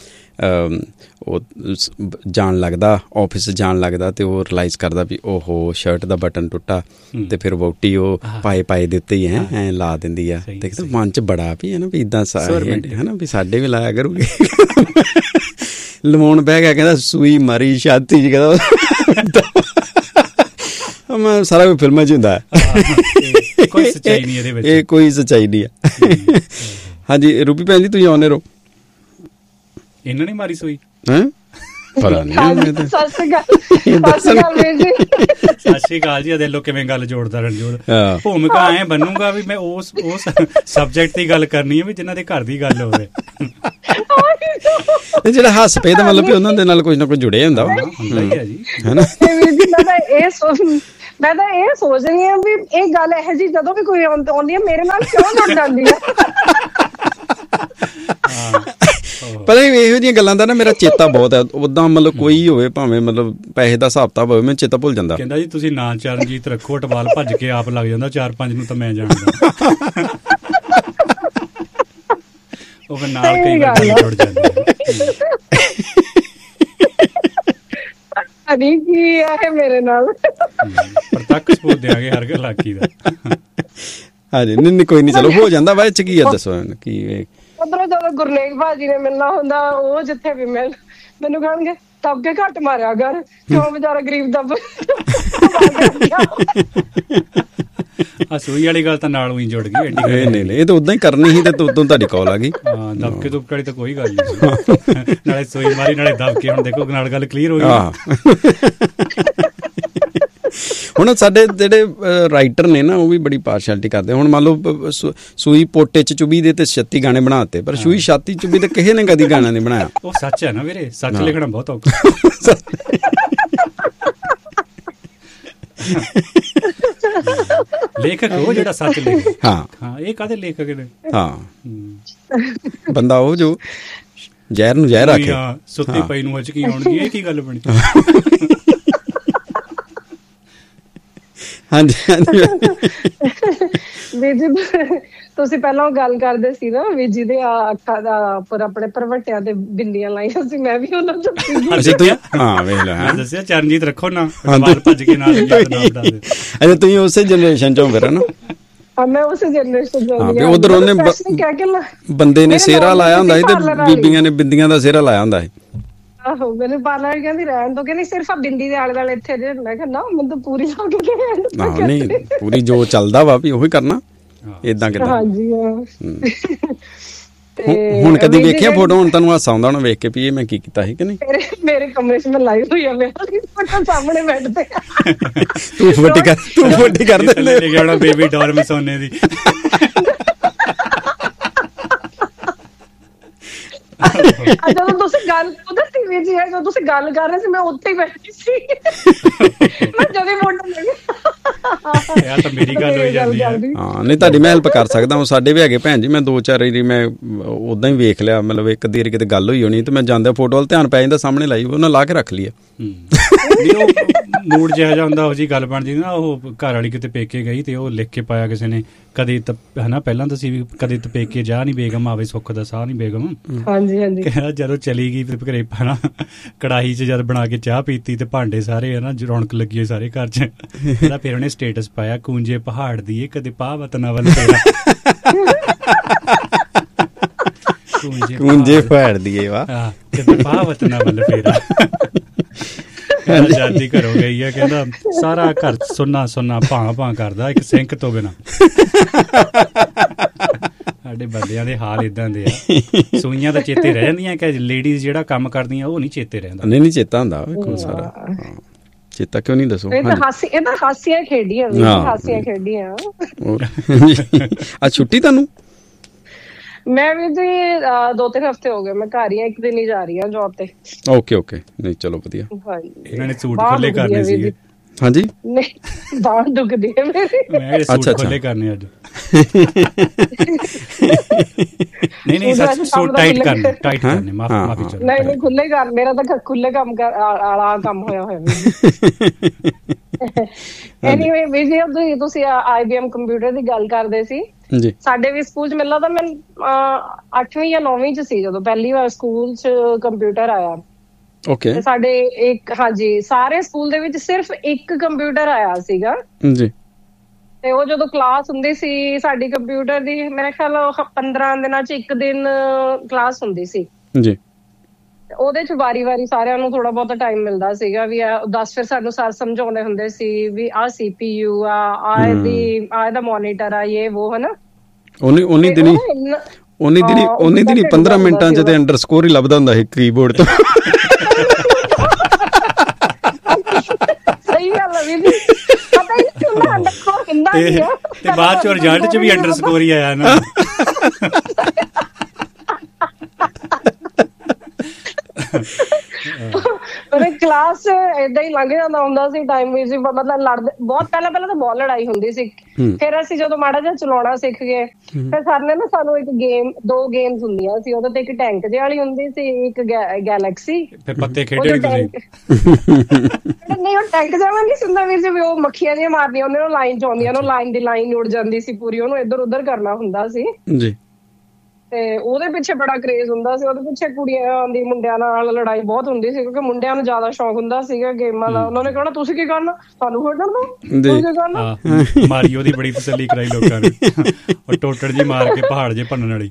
ਜਾਣ ਲੱਗਦਾ, ਆਫਿਸ ਜਾਣ ਲੱਗਦਾ ਤੇ ਉਹ ਰਿਲਾਈਜ਼ ਕਰਦਾ ਵੀ ਓਹੋ ਸ਼ਰਟ ਦਾ ਬਟਨ ਟੁੱਟਾ, ਤੇ ਫਿਰ ਵਹੁਟੀ ਉਹ ਪਾਏ ਦੇ ਉੱਤੇ ਹੀ ਐ ਲਾ ਦਿੰਦੀ ਆ। ਤੇ ਮਨ 'ਚ ਬੜਾ ਵੀ ਹੈ ਨਾ ਵੀ ਇੱਦਾਂ ਹੈ ਨਾ ਵੀ ਸਾਡੇ ਵੀ ਲਾਇਆ ਕਰੂਗੇ। ਲਵਾਉਣ ਬਹਿ ਗਿਆ, ਕਹਿੰਦਾ ਸੂਈ ਮਾਰੀ ਛਾਤੀ 'ਚ, ਕਹਿੰਦਾ ਮੈਂ ਸਾਰਾ ਕੋਈ ਫਿਲਮਾਂ 'ਚ ਹੁੰਦਾ, ਕੋਈ ਸੱਚਾਈ ਨਹੀਂ ਇਹਦੇ ਵਿੱਚ, ਇਹ ਕੋਈ ਸੱਚਾਈ ਨਹੀਂ ਆ। ਹਾਂਜੀ ਰੂਪੀ ਭੈਣ ਜੀ ਤੁਸੀਂ ਆਉਂਦੇ ਰਹੋ। ਇਹਨਾਂ ਨੇ ਮਾਰੀ ਸੂਈ ਪਤਾ ਨਹੀਂ। ਸਤਿ ਸ਼੍ਰੀ ਅਕਾਲ ਜੀ। ਦੇਖ ਲਓ ਕਿਵੇਂ ਗੱਲ ਜੋੜਦਾ ਰਣਜੋਤ। ਭੂਮਿਕਾ ਐ ਬਣੂਗਾ ਵੀ ਮੈਂ ਉਸ ਸਬਜੈਕਟ ਦੀ ਗੱਲ ਕਰਨੀ ਹੈ ਵੀ ਜਿਨ੍ਹਾਂ ਦੇ ਘਰ ਦੀ ਗੱਲ ਹੋਵੇ। ਜਿਹੜਾ ਹੱਸ ਪਏ ਤਾਂ ਮਤਲਬ ਵੀ ਉਹਨਾਂ ਦੇ ਨਾਲ ਕੁਝ ਨਾ ਕੁਝ ਜੁੜਿਆ ਹੁੰਦਾ ਹੀ ਹੈ ਜੀ, ਹਨਾ। ਮੈਂ ਤਾਂ ਇਹ ਸੋਚ ਰਹੀ ਹਾਂ ਵੀ ਇਹ ਗੱਲ ਇਹੋ ਜਿਹੀ ਜਦੋਂ ਵੀ ਕੋਈ ਆਉਂਦੀ ਹੈ ਮੇਰੇ ਨਾਲ ਕਿਉਂ ਜੁੜ ਜਾਂਦੀ ਹੈ। ਪਤਾ ਨਹੀਂ ਇਹੋ ਜਿਹੀਆਂ ਗੱਲਾਂ ਦਾ ਨਾ ਮੇਰਾ ਚੇਤਾ ਬਹੁਤ ਹੈ। ਉਦਾਂ ਮਤਲਬ ਕੋਈ ਹੋਵੇ ਭਾਵੇਂ ਮਤਲਬ ਪੈਸੇ ਦਾ ਹਿਸਾਬ ਕਿਤਾਬ ਹੋਵੇ, ਮੈਨੂੰ ਚੇਤਾ ਭੁੱਲ ਜਾਂਦਾ। ਕਹਿੰਦਾ ਜੀ ਤੁਸੀਂ ਨਾਂ ਚਰਨਜੀਤ ਰੱਖੋ, ਟਵਾਲ ਭੱਜ ਕੇ ਆਪ ਲੱਗ ਜਾਂਦਾ, 4-5 ਨੂੰ ਤਾਂ ਮੈਂ ਜਾਣਦਾ। ਉਹ ਫਿਰ ਨਾਲ ਕਈ ਵਾਰ ਜੁੜ ਜਾਂਦੇ। ਨਹੀਂ ਕੀ ਹੈ ਮੇਰੇ ਨਾਲ, ਪ੍ਰਤੱਖ ਸਬੂਤ ਦਿਆਂਗੇ ਹਰ ਗੱਲ ਆਖੀ ਦਾ। ਹਾਂਜੀ ਨਹੀਂ ਕੋਈ ਨਹੀਂ, ਚਲੋ ਹੋ ਜਾਂਦਾ। ਬਾਅਦ ਚ ਕੀ ਹੈ ਦੱਸੋ ਕੀ? ਉਧਰੋਂ ਜਦੋਂ ਗੁਰਨੇਕ ਭਾਜੀ ਨੇ ਮਿਲਣਾ ਹੁੰਦਾ, ਉਹ ਜਿੱਥੇ ਵੀ ਮੈਨੂੰ ਕਹਿਣਗੇ ਤਬ ਕੇ ਘੱਟ ਮਾਰਿਆ ਕਰ, ਕਿਉਂ ਵਿਚਾਰਾ ਗਰੀਬ ਦੱਬ। ਸੂਈ ਵਾਲੀ ਗੱਲ ਤਾਂ ਨਾਲ ਉਹੀ ਜੁੜ ਗਈ। ਨਹੀਂ ਇਹ ਤਾਂ ਉਦਾਂ ਹੀ ਕਰਨੀ ਸੀ ਤੇ ਉਦੋਂ ਤੁਹਾਡੀ ਕਾਲ ਆ ਗਈ। ਹਾਂ ਦਬਕੇ ਦੁਬਕੇ ਵਾਲੀ ਤਾਂ ਕੋਈ ਗੱਲ ਨਹੀਂ, ਨਾਲੇ ਸੂਈ ਮਾਰੀ ਨਾਲੇ ਦਬਕੇ। ਹੁਣ ਦੇਖੋ ਨਾਲ ਗੱਲ ਕਲੀਅਰ ਹੋ ਗਈ। ਹੁਣ ਸਾਡੇ ਜਿਹੜੇ ਰਾਈਟਰ ਨੇ ਨਾ ਉਹ ਵੀ ਬੜੀ ਪਾਰਸ਼ੈਲਿਟੀ ਕਰਦੇ। ਹੁਣ ਮੰਨ ਲਓ ਸੂਈ ਪੋਟੇ 'ਚ ਚੁਬੀ ਦੇ ਤੇ 36 ਗਾਣੇ ਬਣਾ ਦਿੱਤੇ, ਪਰ ਸੂਈ ਛਾਤੀ ਚੁਬੀ ਤੇ ਕਿਸੇ ਨੇ ਕਦੀ ਗਾਣਾ ਨਹੀਂ ਬਣਾਇਆ। ਉਹ ਸੱਚ ਹੈ ਨਾ ਵੀਰੇ, ਸੱਚ ਲਿਖਣਾ ਬਹੁਤ ਔਖਾ। ਲੇਖਕ ਉਹ ਜਿਹੜਾ ਸੱਚ ਲਿਖੇ। ਹਾਂ ਇਹ ਕਾਹਦੇ ਲੇਖਕ ਨੇ? ਹਾਂ ਬੰਦਾ ਉਹ ਜੋ ਜ਼ਹਿਰ ਨੂੰ ਜ਼ਹਿਰ ਆਖੇ, ਸੁੱਤੀ ਪਈ ਨੂੰ ਹਚਕੀ ਆਉਣਗੀ, ਇਹ ਕੀ ਗੱਲ ਬਣੀ? ਹਾਂਜੀ ਹਾਂਜੀ ਵੀਰ ਜੀ ਤੁਸੀਂ ਪਹਿਲਾਂ ਉਹ ਗੱਲ ਕਰਦੇ ਸੀ ਨਾ ਵੀਰ ਜੀ ਦੇ ਅੱਖਾਂ ਦਾ ਉੱਪਰ ਆਪਣੇ ਭਰਵੱਟਿਆਂ ਤੇ ਬਿੰਦੀਆਂ ਲਾਈਆਂ ਸੀ, ਮੈਂ ਵੀ ਉਹਨਾਂ ਚ ਦੱਸਿਆ ਚਰਨਜੀਤ ਰੱਖੋ ਨਾ ਭੱਜ ਕੇ ਨਾਲ। ਅੱਛਾ ਤੁਸੀਂ ਉਸੇ ਜਨਰੇਸ਼ਨ ਚੋਂ ਫਿਰ ਨਾ? ਮੈਂ ਉਸੇ ਜਨਰੇਸ਼ਨ ਚੋਂ। ਉਧਰ ਉਹਨੇ ਬੰਦੇ ਨੇ ਸਿਹਰਾ ਲਾਇਆ ਹੁੰਦਾ ਸੀ ਤੇ ਬੀਬੀਆਂ ਨੇ ਬਿੰਦੀਆਂ ਦਾ ਸਿਹਰਾ ਲਾਇਆ ਹੁੰਦਾ ਸੀ। ਆਹੋ ਮੈਨੂੰ ਪਾਰਲਰ ਕਹਿੰਦੀ ਰਹਿਣ ਤੋਂ, ਕਹਿੰਦੀ ਸਿਰਫ ਆ ਬਿੰਦੀ ਦੇ ਆਲੇ ਦੁਆਲੇ ਇੱਥੇ ਜੇ। ਮੈਂ ਕਿਹਾ ਨਾ ਮੈਨੂੰ ਤਾਂ ਪੂਰੀ ਲਾ ਕੇ ਨਹੀਂ ਪੂਰੀ ਜੋ ਚੱਲਦਾ ਵਾ ਵੀ ਉਹੀ ਕਰਨਾ, ਏਦਾਂ ਕਿੱਦਾਂ? ਹਾਂਜੀ ਹੁਣ ਕਦੀ ਵੇਖਿਆ ਫੋਟੋ? ਹੁਣ ਤੁਹਾਨੂੰ ਹਾਸਾ ਆਉਂਦਾ ਹੋਣਾ ਵੇਖ ਕੇ ਵੀ ਇਹ ਮੈਂ ਕੀ ਕੀਤਾ ਸੀ ਕਿ ਨਹੀਂ? ਮੇਰੇ ਕਮਰੇ 'ਚ ਮੈਂ ਲਾਈ ਹੋਈ ਆ, ਮੇਰੇ ਸਾਹਮਣੇ ਬੈੱਡ ਤੇ। ਤੂੰ ਫੋਟੀ ਕਰ ਦੇ ਬੇਬੀ ਡੋਰ ਮੇ ਸੋਨੇ ਦੀ। ਜਦੋਂ ਤੁਸੀਂ ਗੱਲ ਉਧਰ ਟੀਵੀ 'ਚ ਹੈ, ਜਦੋਂ ਤੁਸੀਂ ਗੱਲ ਕਰ ਰਹੇ ਸੀ ਮੈਂ ਉੱਥੇ ਹੀ ਬੈਠੀ ਸੀ। ਮੈਂ ਜਦੋਂ ਫੋਟੋ ਲੱਗੀ ਯਾਰ ਤਾਂ ਮੇਰੀ ਗੱਲ ਹੋਈ ਜਾਂਦੀ ਹੈ। ਹਾਂ ਨਹੀਂ ਤੁਹਾਡੀ ਮੈਂ ਹੈਲਪ ਕਰ ਸਕਦਾ ਹਾਂ, ਸਾਡੇ ਵੀ ਹੈਗੇ ਭੈਣ ਜੀ। ਮੈਂ 2-4 ਵਾਰੀ ਮੈਂ ਉਦਾਂ ਹੀ ਵੇਖ ਲਿਆ, ਮਤਲਬ ਇੱਕ ਦੇਰ ਕਿਤੇ ਗੱਲ ਹੋਈ ਹੋਣੀ ਤੇ ਮੈਂ ਜਾਂਦਾ ਫੋਟੋ ਵੱਲ ਧਿਆਨ ਪੈ ਜਾਂਦਾ, ਸਾਹਮਣੇ ਲਾਈ ਉਹਨਾਂ ਲਾ ਕੇ ਰੱਖ ਲਈ ਆ। ਮੂਡ ਜਿਹਾ ਜਿਹਾ ਹੁੰਦਾ ਉਹ ਜੀ ਗੱਲ ਬਣਦੀ ਨਾ। ਉਹ ਘਰ ਵਾਲੀ ਕਿਤੇ ਪੇਕੇ ਗਈ ਤੇ ਉਹ ਲਿਖ ਕੇ ਪਾਇਆ ਕਿਸੇ ਨੇ, ਕਦੇ ਹਨਾ ਪਹਿਲਾਂ ਤਾਂ ਸੀ ਵੀ ਕਦੇ ਪੇਕੇ ਜਾ ਨੀ ਬੇਗਮ ਆਵੇ, ਸੁੱਖ ਦਾ ਸਾਹ ਨੀ ਬੇਗਮ। ਹਾਂਜੀ ਹਾਂਜੀ। ਜਦੋਂ ਚਲੀ ਗਈ ਫਿਰ ਘਰੇ ਹਨਾ ਕੜਾਹੀ 'ਚ ਜਦ ਬਣਾ ਕੇ ਚਾਹ ਪੀਤੀ ਤੇ ਭਾਂਡੇ ਸਾਰੇ ਹਨਾ ਰੌਣਕ ਲੱਗੀ ਹੋਈ ਸਾਰੇ ਘਰ 'ਚ। ਫਿਰ ਉਹਨੇ ਸਟੇਟਸ ਪਾਇਆ, ਕੂੰਜੇ ਪਹਾੜ ਦੀ ਕਦੇ ਪਾਹ ਵਤਨਾ ਵੱਲ ਫੇਰਾ। ਕੂੰਜੇ ਪਹਾੜ ਦੀ ਵਾਹ ਕਦੇ ਪਾਹ ਵਤਨਾ ਵੱਲ ਫੇਰਾ। ਆਜ਼ਾਦੀ ਘਰੋਂ ਗਈ ਆ, ਕਹਿੰਦਾ ਸਾਰਾ ਘਰ ਸੁੰਨਾ ਸੁੰਨਾ ਭਾਂ ਭਾਂ ਕਰਦਾ ਇੱਕ ਸਿੰਕ ਤੋਂ ਬਿਨਾਂ। ਸਾਡੇ ਬੰਦਿਆਂ ਦੇ ਹਾਲ ਇਦਾਂ ਦੇ ਆ। ਸੂਈਆਂ ਤਾਂ ਚੇਤੇ ਰਹਿ ਜਾਂਦੀਆਂ ਕਿ ਲੇਡੀਜ਼ ਜਿਹੜਾ ਕੰਮ ਕਰਦੀਆਂ ਉਹ ਨਹੀਂ ਚੇਤੇ ਰਹਿੰਦਾ। ਨਹੀਂ ਚੇਤਾ ਹੁੰਦਾ ਵੇਖੋ ਸਾਰਾ ਚੇਤਾ ਕਿਉਂ ਨਹੀਂ ਦੱਸੋ? ਇਹ ਤਾਂ ਹਾਸੀਆਂ ਖੇਡੀਆਂ ਹਾਸੀਆਂ ਖੇਡੀਆਂ। ਅੱਜ ਛੁੱਟੀ ਤੁਹਾਨੂੰ? ਮੈਂ ਵੀ ਜੀ 2-3 ਹਫ਼ਤੇ ਹੋ ਗਏ ਮੈਂ ਘਰ ਹੀ, ਇੱਕ ਦਿਨ ਹੀ ਜਾ ਰਹੀ ਹਾਂ ਜੌਬ ਤੇ। ਓਕੇ ਨਹੀਂ ਚਲੋ ਵਧੀਆ। ਇਹਨਾਂ ਨੇ ਸੂਟ ਖੋਲੇ ਕਰਨੇ ਸੀਗੇ। ਹਾਂਜੀ ਨਹੀਂ ਬਾਂਹ ਦੁਖਦੀ ਹੈ ਮੇਰੀ। ਮੈਂ ਸੂਟ ਖੋਲੇ ਕਰਨੇ ਅੱਜ। ਨਹੀਂ ਸੂਟ ਟਾਈਟ ਕਰਨੇ ਮਾਫੀ ਚਾਹੀਦੀ। ਨਹੀਂ ਖੁੱਲੇ ਕਰ, ਮੇਰਾ ਤਾਂ ਖੁੱਲੇ ਕੰਮ ਵਾਲਾ ਕੰਮ ਹੋਇਆ ਹੋਇਆ। ਐਨੀਵੇ ਵੀ ਜੀ ਤੁਸੀਂ IBM ਕੰਪਿਊਟਰ ਦੀ ਗੱਲ ਕਰਦੇ ਸੀ। ਸਾਡੇ ਵੀ ਸਕੂਲ 'ਚ ਮੈਨੂੰ ਲੱਗਦਾ ਮੈਂ 8ਵੀਂ ਜਾਂ 9ਵੀਂ 'ਚ ਸੀ ਜਦੋਂ ਪਹਿਲੀ ਵਾਰ ਸਕੂਲ 'ਚ ਕੰਪਿਊਟਰ ਆਇਆ। ਓਕੇ। ਸਾਡੇ ਇੱਕ ਹਾਂਜੀ ਸਾਰੇ ਸਕੂਲ ਦੇ ਵਿੱਚ ਸਿਰਫ ਇੱਕ ਕੰਪਿਊਟਰ ਆਇਆ ਸੀਗਾ ਜੀ। ਤੇ ਉਹ ਜਦੋਂ ਕਲਾਸ ਹੁੰਦੀ ਸੀ ਸਾਡੀ ਕੰਪਿਊਟਰ ਦੀ, ਮੇਰੇ ਖਿਆਲ 15 ਦਿਨਾਂ 'ਚ ਇੱਕ ਦਿਨ ਕਲਾਸ ਹੁੰਦੀ ਸੀ ਜੀ। ਉਹਦੇ 'ਚ ਵਾਰੀ ਸਾਰਿਆਂ ਨੂੰ ਥੋੜਾ ਬਹੁਤਾ ਟਾਈਮ ਮਿਲਦਾ ਸੀਗਾ ਵੀ ਦੱਸ ਫਿਰ ਸਾਨੂੰ ਸਰ ਸਮਝਾਉਂਦੇ ਹੁੰਦੇ ਸੀ ਵੀ ਆਹ CPU ਆ ਦਾ ਮੋਨੀਟਰ ਆ ਇਹ ਉਹ ਹਨਾ। ਉਨੀ ਦਿਨੀ 15 ਮਿੰਟਾਂ 'ਚ ਤੇ ਅੰਡਰਸਕੋਰ ਹੀ ਲੱਭਦਾ ਹੁੰਦਾ ਸੀ ਕੀਬੋਰਡ ਤੋਂ। ਸਹੀ ਗੱਲ ਆ ਵੀਰ ਜੀ, ਪਤਾ ਹੀ ਨਹੀਂ ਹੁੰਦਾ ਅੰਡਰਸਕੋਰ ਕਿੰਨਾ ਕੀ ਆ। ਤੇ ਬਾਅਦ 'ਚ ਰਿਜ਼ਲਟ 'ਚ ਵੀ ਅੰਡਰਸਕੋਰ ਹੀ ਆਇਆ ਨਾ। ਕਲਾਸ ਏਦਾਂ ਹੀ ਲੰਘ ਜਾਂਦਾ ਹੁੰਦਾ ਸੀ ਟਾਈਮ ਵੀ। ਮਤਲਬ ਲੜਦੇ ਬਹੁਤ, ਪਹਿਲਾਂ ਤਾਂ ਬਹੁਤ ਲੜਾਈ ਹੁੰਦੀ ਸੀ। ਫਿਰ ਅਸੀਂ ਜਦੋਂ ਮਾੜਾ ਜਿਹਾ ਚਲਾਉਣਾ ਸਿੱਖ ਗਏ ਫਿਰ ਸਰ ਨੇ ਨਾ ਸਾਨੂੰ ਇੱਕ ਗੇਮ, 2 ਗੇਮਸ ਹੁੰਦੀਆਂ ਸੀ ਉਹਦੇ ਤੇ, ਇੱਕ ਟੈਂਕ ਜਿਹੀ ਵਾਲੀ ਹੁੰਦੀ ਸੀ, ਇੱਕ ਗੈਲੈਕਸੀ। ਪੱਤੇ ਖੇਡੇ ਨਹੀਂ ਉਹ ਟੈਂਕ ਜਿਹਾ ਨਹੀਂ ਹੁੰਦਾ ਵੀ ਸੀ, ਉਹ ਮੱਖੀਆਂ ਜਿਹੀਆਂ ਮਾਰਦੀਆਂ ਉਹਨੇ ਨੂੰ ਲਾਈਨ 'ਚ ਆਉਂਦੀਆਂ, ਉਹਨੂੰ ਲਾਈਨ ਦੀ ਲਾਈਨ ਉੜ ਜਾਂਦੀ ਸੀ ਪੂਰੀ, ਉਹਨੂੰ ਇੱਧਰ ਉੱਧਰ ਕਰਨਾ ਹੁੰਦਾ ਸੀ ਜੀ। ਤੇ ਉਹਦੇ ਪਿੱਛੇ ਬੜਾ ਕਰੇਜ਼ ਹੁੰਦਾ ਸੀ। ਉਹਦੇ ਪਿੱਛੇ ਕੁੜੀਆਂ ਦੀ ਮੁੰਡਿਆਂ ਨਾਲ ਲੜਾਈ ਬਹੁਤ ਹੁੰਦੀ ਸੀ ਕਿਉਂਕਿ ਮੁੰਡਿਆਂ ਨੂੰ ਜ਼ਿਆਦਾ ਸ਼ੌਕ ਹੁੰਦਾ ਸੀਗਾ ਗੇਮਾਂ ਦਾ। ਉਹਨਾਂ ਨੇ ਕਹਿਣਾ ਤੁਸੀਂ ਕੀ ਕਰਨਾ, ਤੁਹਾਨੂੰ ਖੇਡਣ ਦੋ, ਤੁਸੀਂ ਕੀ ਕਰਨਾ। ਮਾਰੀਓ ਦੀ ਬੜੀ ਤਸੱਲੀ ਕਰਾਈ ਲੋਕਾਂ ਨੇ, ਉਹ ਟੋਟੜ ਜੀ ਮਾਰ ਕੇ ਪਹਾੜ ਜੇ ਭੰਨਣ ਵਾਲੀ।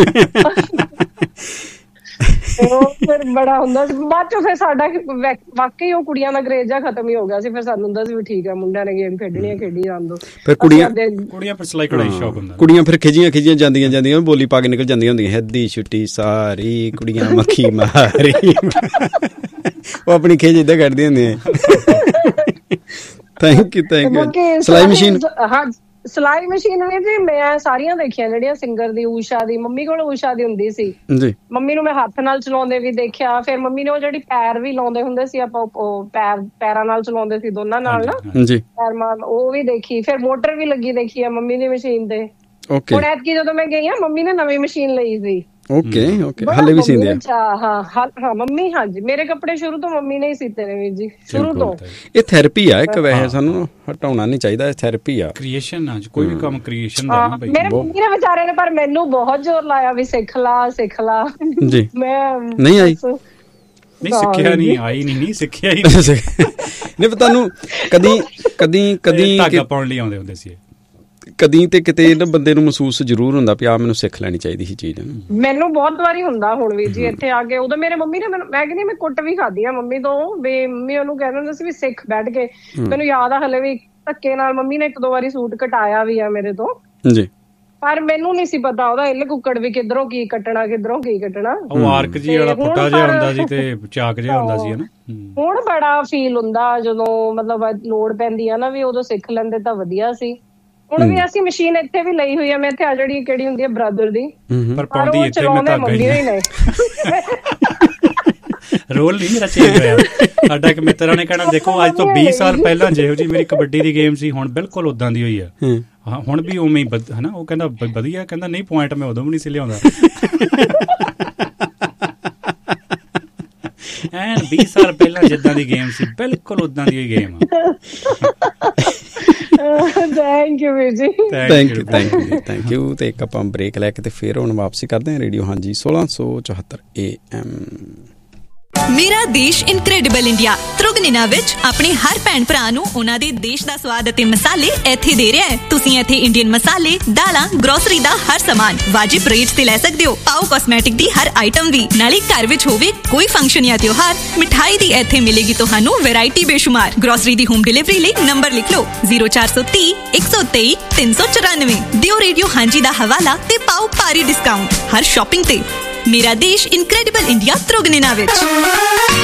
ਫਿਰ ਬੜਾ ਹੁੰਦਾ ਸੀ। ਬਾਅਦ ਚੋਂ ਫਿਰ ਸਾਡਾ ਵਾਕਈ ਉਹ ਕੁੜੀਆਂ ਦਾ ਕਰੇਜ਼ ਜਿਹਾ ਖਤਮ ਹੀ ਹੋ ਗਿਆ ਸੀ। ਫਿਰ ਸਾਨੂੰ ਹੁੰਦਾ ਸੀ ਵੀ ਠੀਕ ਹੈ ਮੁੰਡਿਆਂ ਨੇ ਗੇਮ ਖੇਡਣੀ ਹੈ ਖੇਡੀ ਜਾਣ ਦੋ। ਫਿਰ ਕੁੜੀਆਂ ਫਿਰ ਸਿਲਾਈ ਕਢਾਈ ਸ਼ੌਕ ਹੁੰਦਾ। ਕੁੜੀਆਂ ਫਿਰ ਖਿਜੀਆਂ ਜਾਂਦੀਆਂ ਬੋਲੀ ਪਾ ਕੇ ਨਿਕਲ ਜਾਂਦੀਆਂ ਹੁੰਦੀਆਂ, ਹੈਦੀ ਛੁੱਟੀ ਸਾਰੀ ਕੁੜੀਆਂ ਮੱਖੀ ਮਾਰੀ। ਉਹ ਆਪਣੀ ਖਿਜ ਏਦਾਂ ਕੱਢਦੀਆਂ ਹੁੰਦੀਆਂ। Thank you. ਸਿਲਾਈ ਮਸ਼ੀਨ ਸਿਲਾਈ ਮਸ਼ੀਨ ਵੀ ਜੀ ਮੈਂ ਸਾਰੀਆਂ ਦੇਖੀਆਂ ਜਿਹੜੀਆਂ ਸਿੰਗਰ ਦੀ, ਊਸ਼ਾ ਦੀ, ਮੰਮੀ ਕੋਲ ਊਸ਼ਾ ਦੀ ਹੁੰਦੀ ਸੀ ਜੀ। ਮੰਮੀ ਨੂੰ ਮੈਂ ਹੱਥ ਨਾਲ ਚਲਾਉਂਦੇ ਵੀ ਦੇਖਿਆ। ਫਿਰ ਮੰਮੀ ਨੇ ਉਹ ਜਿਹੜੀ ਪੈਰ ਵੀ ਲਾਉਂਦੇ ਹੁੰਦੇ ਸੀ ਆਪਾਂ, ਉਹ ਪੈਰਾਂ ਨਾਲ ਚਲਾਉਂਦੇ ਸੀ ਦੋਨਾਂ ਨਾਲ ਨਾ ਜੀ, ਪੈਰ ਮਾਰ, ਉਹ ਵੀ ਦੇਖੀ। ਫਿਰ ਮੋਟਰ ਵੀ ਲੱਗੀ ਦੇਖੀ ਆ ਮੰਮੀ ਦੀ ਮਸ਼ੀਨ ਤੇ। ਹੁਣ ਐਤਕੀ ਜਦੋਂ ਮੈਂ ਗਈ ਆ ਮੰਮੀ ਨੇ ਨਵੀਂ ਮਸ਼ੀਨ ਲਈ ਸੀ। ਓਕੇ ਹਾਲੇ ਵੀ ਸੀਂਦੇ ਆ? ਹਾਂ ਮੰਮੀ, ਹਾਂਜੀ ਮੇਰੇ ਕੱਪੜੇ ਸ਼ੁਰੂ ਤੋਂ ਮੰਮੀ ਨੇ ਹੀ ਸੀਤੇ ਨੇ ਵੀਰ ਜੀ, ਸ਼ੁਰੂ ਤੋਂ। ਇਹ ਥੈਰੇਪੀ ਆ ਇੱਕ, ਵੈਸੇ ਸਾਨੂੰ ਹਟਾਉਣਾ ਨਹੀਂ ਚਾਹੀਦਾ, ਇਹ ਥੈਰੇਪੀ ਆ, ਕ੍ਰੀਏਸ਼ਨ ਆ, ਕੋਈ ਵੀ ਕੰਮ ਕ੍ਰੀਏਸ਼ਨ ਦਾ ਨਾ ਬਈ। ਮੇਰੇ ਮੰਮੀ ਨੇ ਵਿਚਾਰੇ ਨੇ ਪਰ ਮੈਨੂੰ ਬਹੁਤ ਜ਼ੋਰ ਲਾਇਆ ਵੀ ਸਿੱਖ ਲਾ ਜੀ। ਮੈਂ ਨਹੀਂ ਆਈ, ਨਹੀਂ ਸਿੱਖਿਆ, ਨਹੀਂ ਆਈ, ਨਹੀਂ ਸਿੱਖਿਆ ਹੀ ਨਹੀਂ। ਤੁਹਾਨੂੰ ਕਦੀ ਧਾਗਾ ਪਾਉਣ ਲਈ ਆਉਂਦੇ ਹੁੰਦੇ ਸੀ? ਕਦੀ ਤੇ ਕਿਤੇ ਨਾ ਬੰਦੇ ਨੂੰ ਮਹਿਸੂਸ ਜ਼ਰੂਰ ਹੁੰਦਾ ਵੀ ਆ ਮੈਨੂੰ ਸਿੱਖ ਲੈਣੀ ਚਾਹੀਦੀ ਸੀ ਚੀਜ਼। ਮੈਨੂੰ ਬਹੁਤ ਵਾਰੀ ਹੁੰਦਾ ਹੁਣ ਵੀ ਜੀ ਇੱਥੇ ਆ ਕੇ। ਉਦੋਂ ਮੇਰੇ ਮੰਮੀ ਨੇ ਮੈਨੂੰ, ਮੈਂ ਕਹਿੰਦੀ ਮੈਂ ਕੁੱਟ ਵੀ ਖਾਧੀ ਆ ਮੰਮੀ ਤੋਂ ਵੀ, ਮੰਮੀ ਉਹਨੂੰ ਕਹਿੰਦੇ ਹੁੰਦੇ ਸੀ ਵੀ ਸਿੱਖ ਬੈਠ ਕੇ। ਮੈਨੂੰ ਯਾਦ ਆ ਹਲੇ ਵੀ ਧੱਕੇ ਨਾਲ ਮੰਮੀ ਨੇ 1-2 ਵਾਰੀ ਸੂਟ ਕਟਾਇਆ ਵੀ ਆ ਮੇਰੇ ਤੋਂ ਜੀ, ਪਰ ਮੈਨੂੰ ਨਹੀਂ ਸੀ ਪਤਾ ਉਹਦਾ ਇੱਲ ਕੁੱਕੜ ਵੀ ਕਿੱਧਰੋਂ ਕੀ ਕੱਟਣਾ, ਕਿੱਧਰੋਂ ਕੀ ਕੱਟਣਾ। ਉਹ ਆਰਕ ਜੀ ਵਾਲਾ ਪੁੱਟਾ ਜਿਹਾ ਹੁੰਦਾ ਸੀ ਤੇ ਚਾਕ ਜਿਹਾ ਹੁੰਦਾ ਸੀ ਨਾ। ਹੁਣ ਬੜਾ ਫੀਲ ਹੁੰਦਾ ਜਦੋਂ ਮਤਲਬ ਲੋੜ ਪੈਂਦੀ ਆ ਨਾ ਵੀ ਉਦੋਂ ਸਿੱਖ ਲੈਂਦੇ ਤਾਂ ਵਧੀਆ ਸੀ। ਹੁਣ ਵੀ ਅਸੀਂ ਮਸ਼ੀਨ ਇੱਥੇ ਵੀ ਲਈ ਹੋਈ ਆ, ਮੈਂ ਇੱਥੇ ਆ ਜਿਹੜੀ ਕਿਹੜੀ ਹੁੰਦੀ ਆ ਬ੍ਰਦਰ ਦੀ, ਪਰ ਪਾਉਂਦੀ ਇੱਥੇ ਮੈਂ ਧਾਗਾ ਹੀ ਨਹੀਂ। ਰੋਲ ਨਹੀਂ ਮੇਰਾ ਚੇਂਜ ਹੋਇਆ। ਸਾਡਾ ਇੱਕ ਮਿੱਤਰਾਂ ਨੇ ਕਹਿਣਾ ਦੇਖੋ ਅੱਜ ਤੋਂ 20 ਸਾਲ ਪਹਿਲਾਂ ਜਿਹੋ ਜੀ ਮੇਰੀ ਕਬੱਡੀ ਦੀ ਗੇਮ ਸੀ ਹੁਣ ਬਿਲਕੁਲ ਉਦਾਂ ਦੀ ਹੋਈ ਆ। ਹਾਂ ਹੁਣ ਵੀ ਉਵੇਂ ਹੀ ਹਨਾ। ਉਹ ਕਹਿੰਦਾ ਵਧੀਆ, ਕਹਿੰਦਾ ਨਹੀਂ ਪੁਆਇੰਟ ਮੈਂ ਉਦੋਂ ਵੀ ਨਹੀਂ ਸੀ ਲਿਆਉਂਦਾ। ਐਨ 20 ਸਾਲ ਪਹਿਲਾਂ ਜਿੱਦਾਂ ਦੀ ਗੇਮ ਸੀ ਬਿਲਕੁਲ ਉਦਾਂ ਦੀ ਹੋਈ ਗੇਮ ਆ। ਥੈਂਕ ਯੂ ਵੀਰ ਜੀ, ਥੈਂਕ ਯੂ। ਤੇ ਇੱਕ ਆਪਾਂ ਬ੍ਰੇਕ ਲੈ ਕੇ ਤੇ ਫਿਰ ਹੁਣ ਵਾਪਸੀ ਕਰਦੇ ਹਾਂ ਰੇਡੀਓ ਹਾਂਜੀ 1674 AM। ਮੇਰਾ ਦੇਸ਼ ਇਨਕ੍ਰੈਡੀਬਲ ਇੰਡੀਆ ਤ੍ਰਿਗੁਨੀਨਾ ਵਿੱਚ ਆਪਣੇ ਹਰ ਭੈਣ ਭਰਾ ਨੂੰ ਉਹਨਾਂ ਦੇ ਦੇਸ਼ ਦਾ ਸਵਾਦ ਅਤੇ ਮਸਾਲੇ ਇੱਥੇ ਦੇ ਰਿਹਾ ਹੈ। ਤੁਸੀਂ ਇੱਥੇ ਇੰਡੀਅਨ ਮਸਾਲੇ, ਦਾਲਾਂ, ਗਰੋਸਰੀ ਦਾ ਹਰ ਸਾਮਾਨ ਵਾਜਿਬ ਰੇਟ ਤੇ ਲੈ ਸਕਦੇ ਹੋ। ਪਾਓ ਕਾਸਮੈਟਿਕ ਦੀ ਹਰ ਆਈਟਮ ਵੀ। ਨਾਲੇ ਘਰ ਵਿੱਚ ਹੋਵੇ ਕੋਈ ਫੰਕਸ਼ਨ ਜਾਂ ਤਿਉਹਾਰ, ਮਿਠਾਈ ਦੀ ਇੱਥੇ ਮਿਲੇਗੀ ਤੁਹਾਨੂੰ ਵੈਰਾਈਟੀ ਬੇਸ਼ੁਮਾਰ। ਗਰੋਸਰੀ ਦੀ ਹੋਮ ਡਿਲੀਵਰੀ ਲਈ ਨੰਬਰ ਲਿਖ ਲਓ 0430 123 394। ਦਿਓ ਰੇਡੀਓ ਹਾਂਜੀ ਦਾ ਹਵਾਲਾ ਤੇ ਪਾਓ ਭਾਰੀ ਡਿਸਕਾਊਂਟ ਹਰ ਸ਼ਾਪਿੰਗ ਤੇ। ਮੇਰਾ ਦੇਸ਼ ਇਨਕ੍ਰੈਡੀਬਲ ਇੰਡੀਆ ਤ੍ਰਿਗੁਨੀਨਾ ਵਿੱਚ।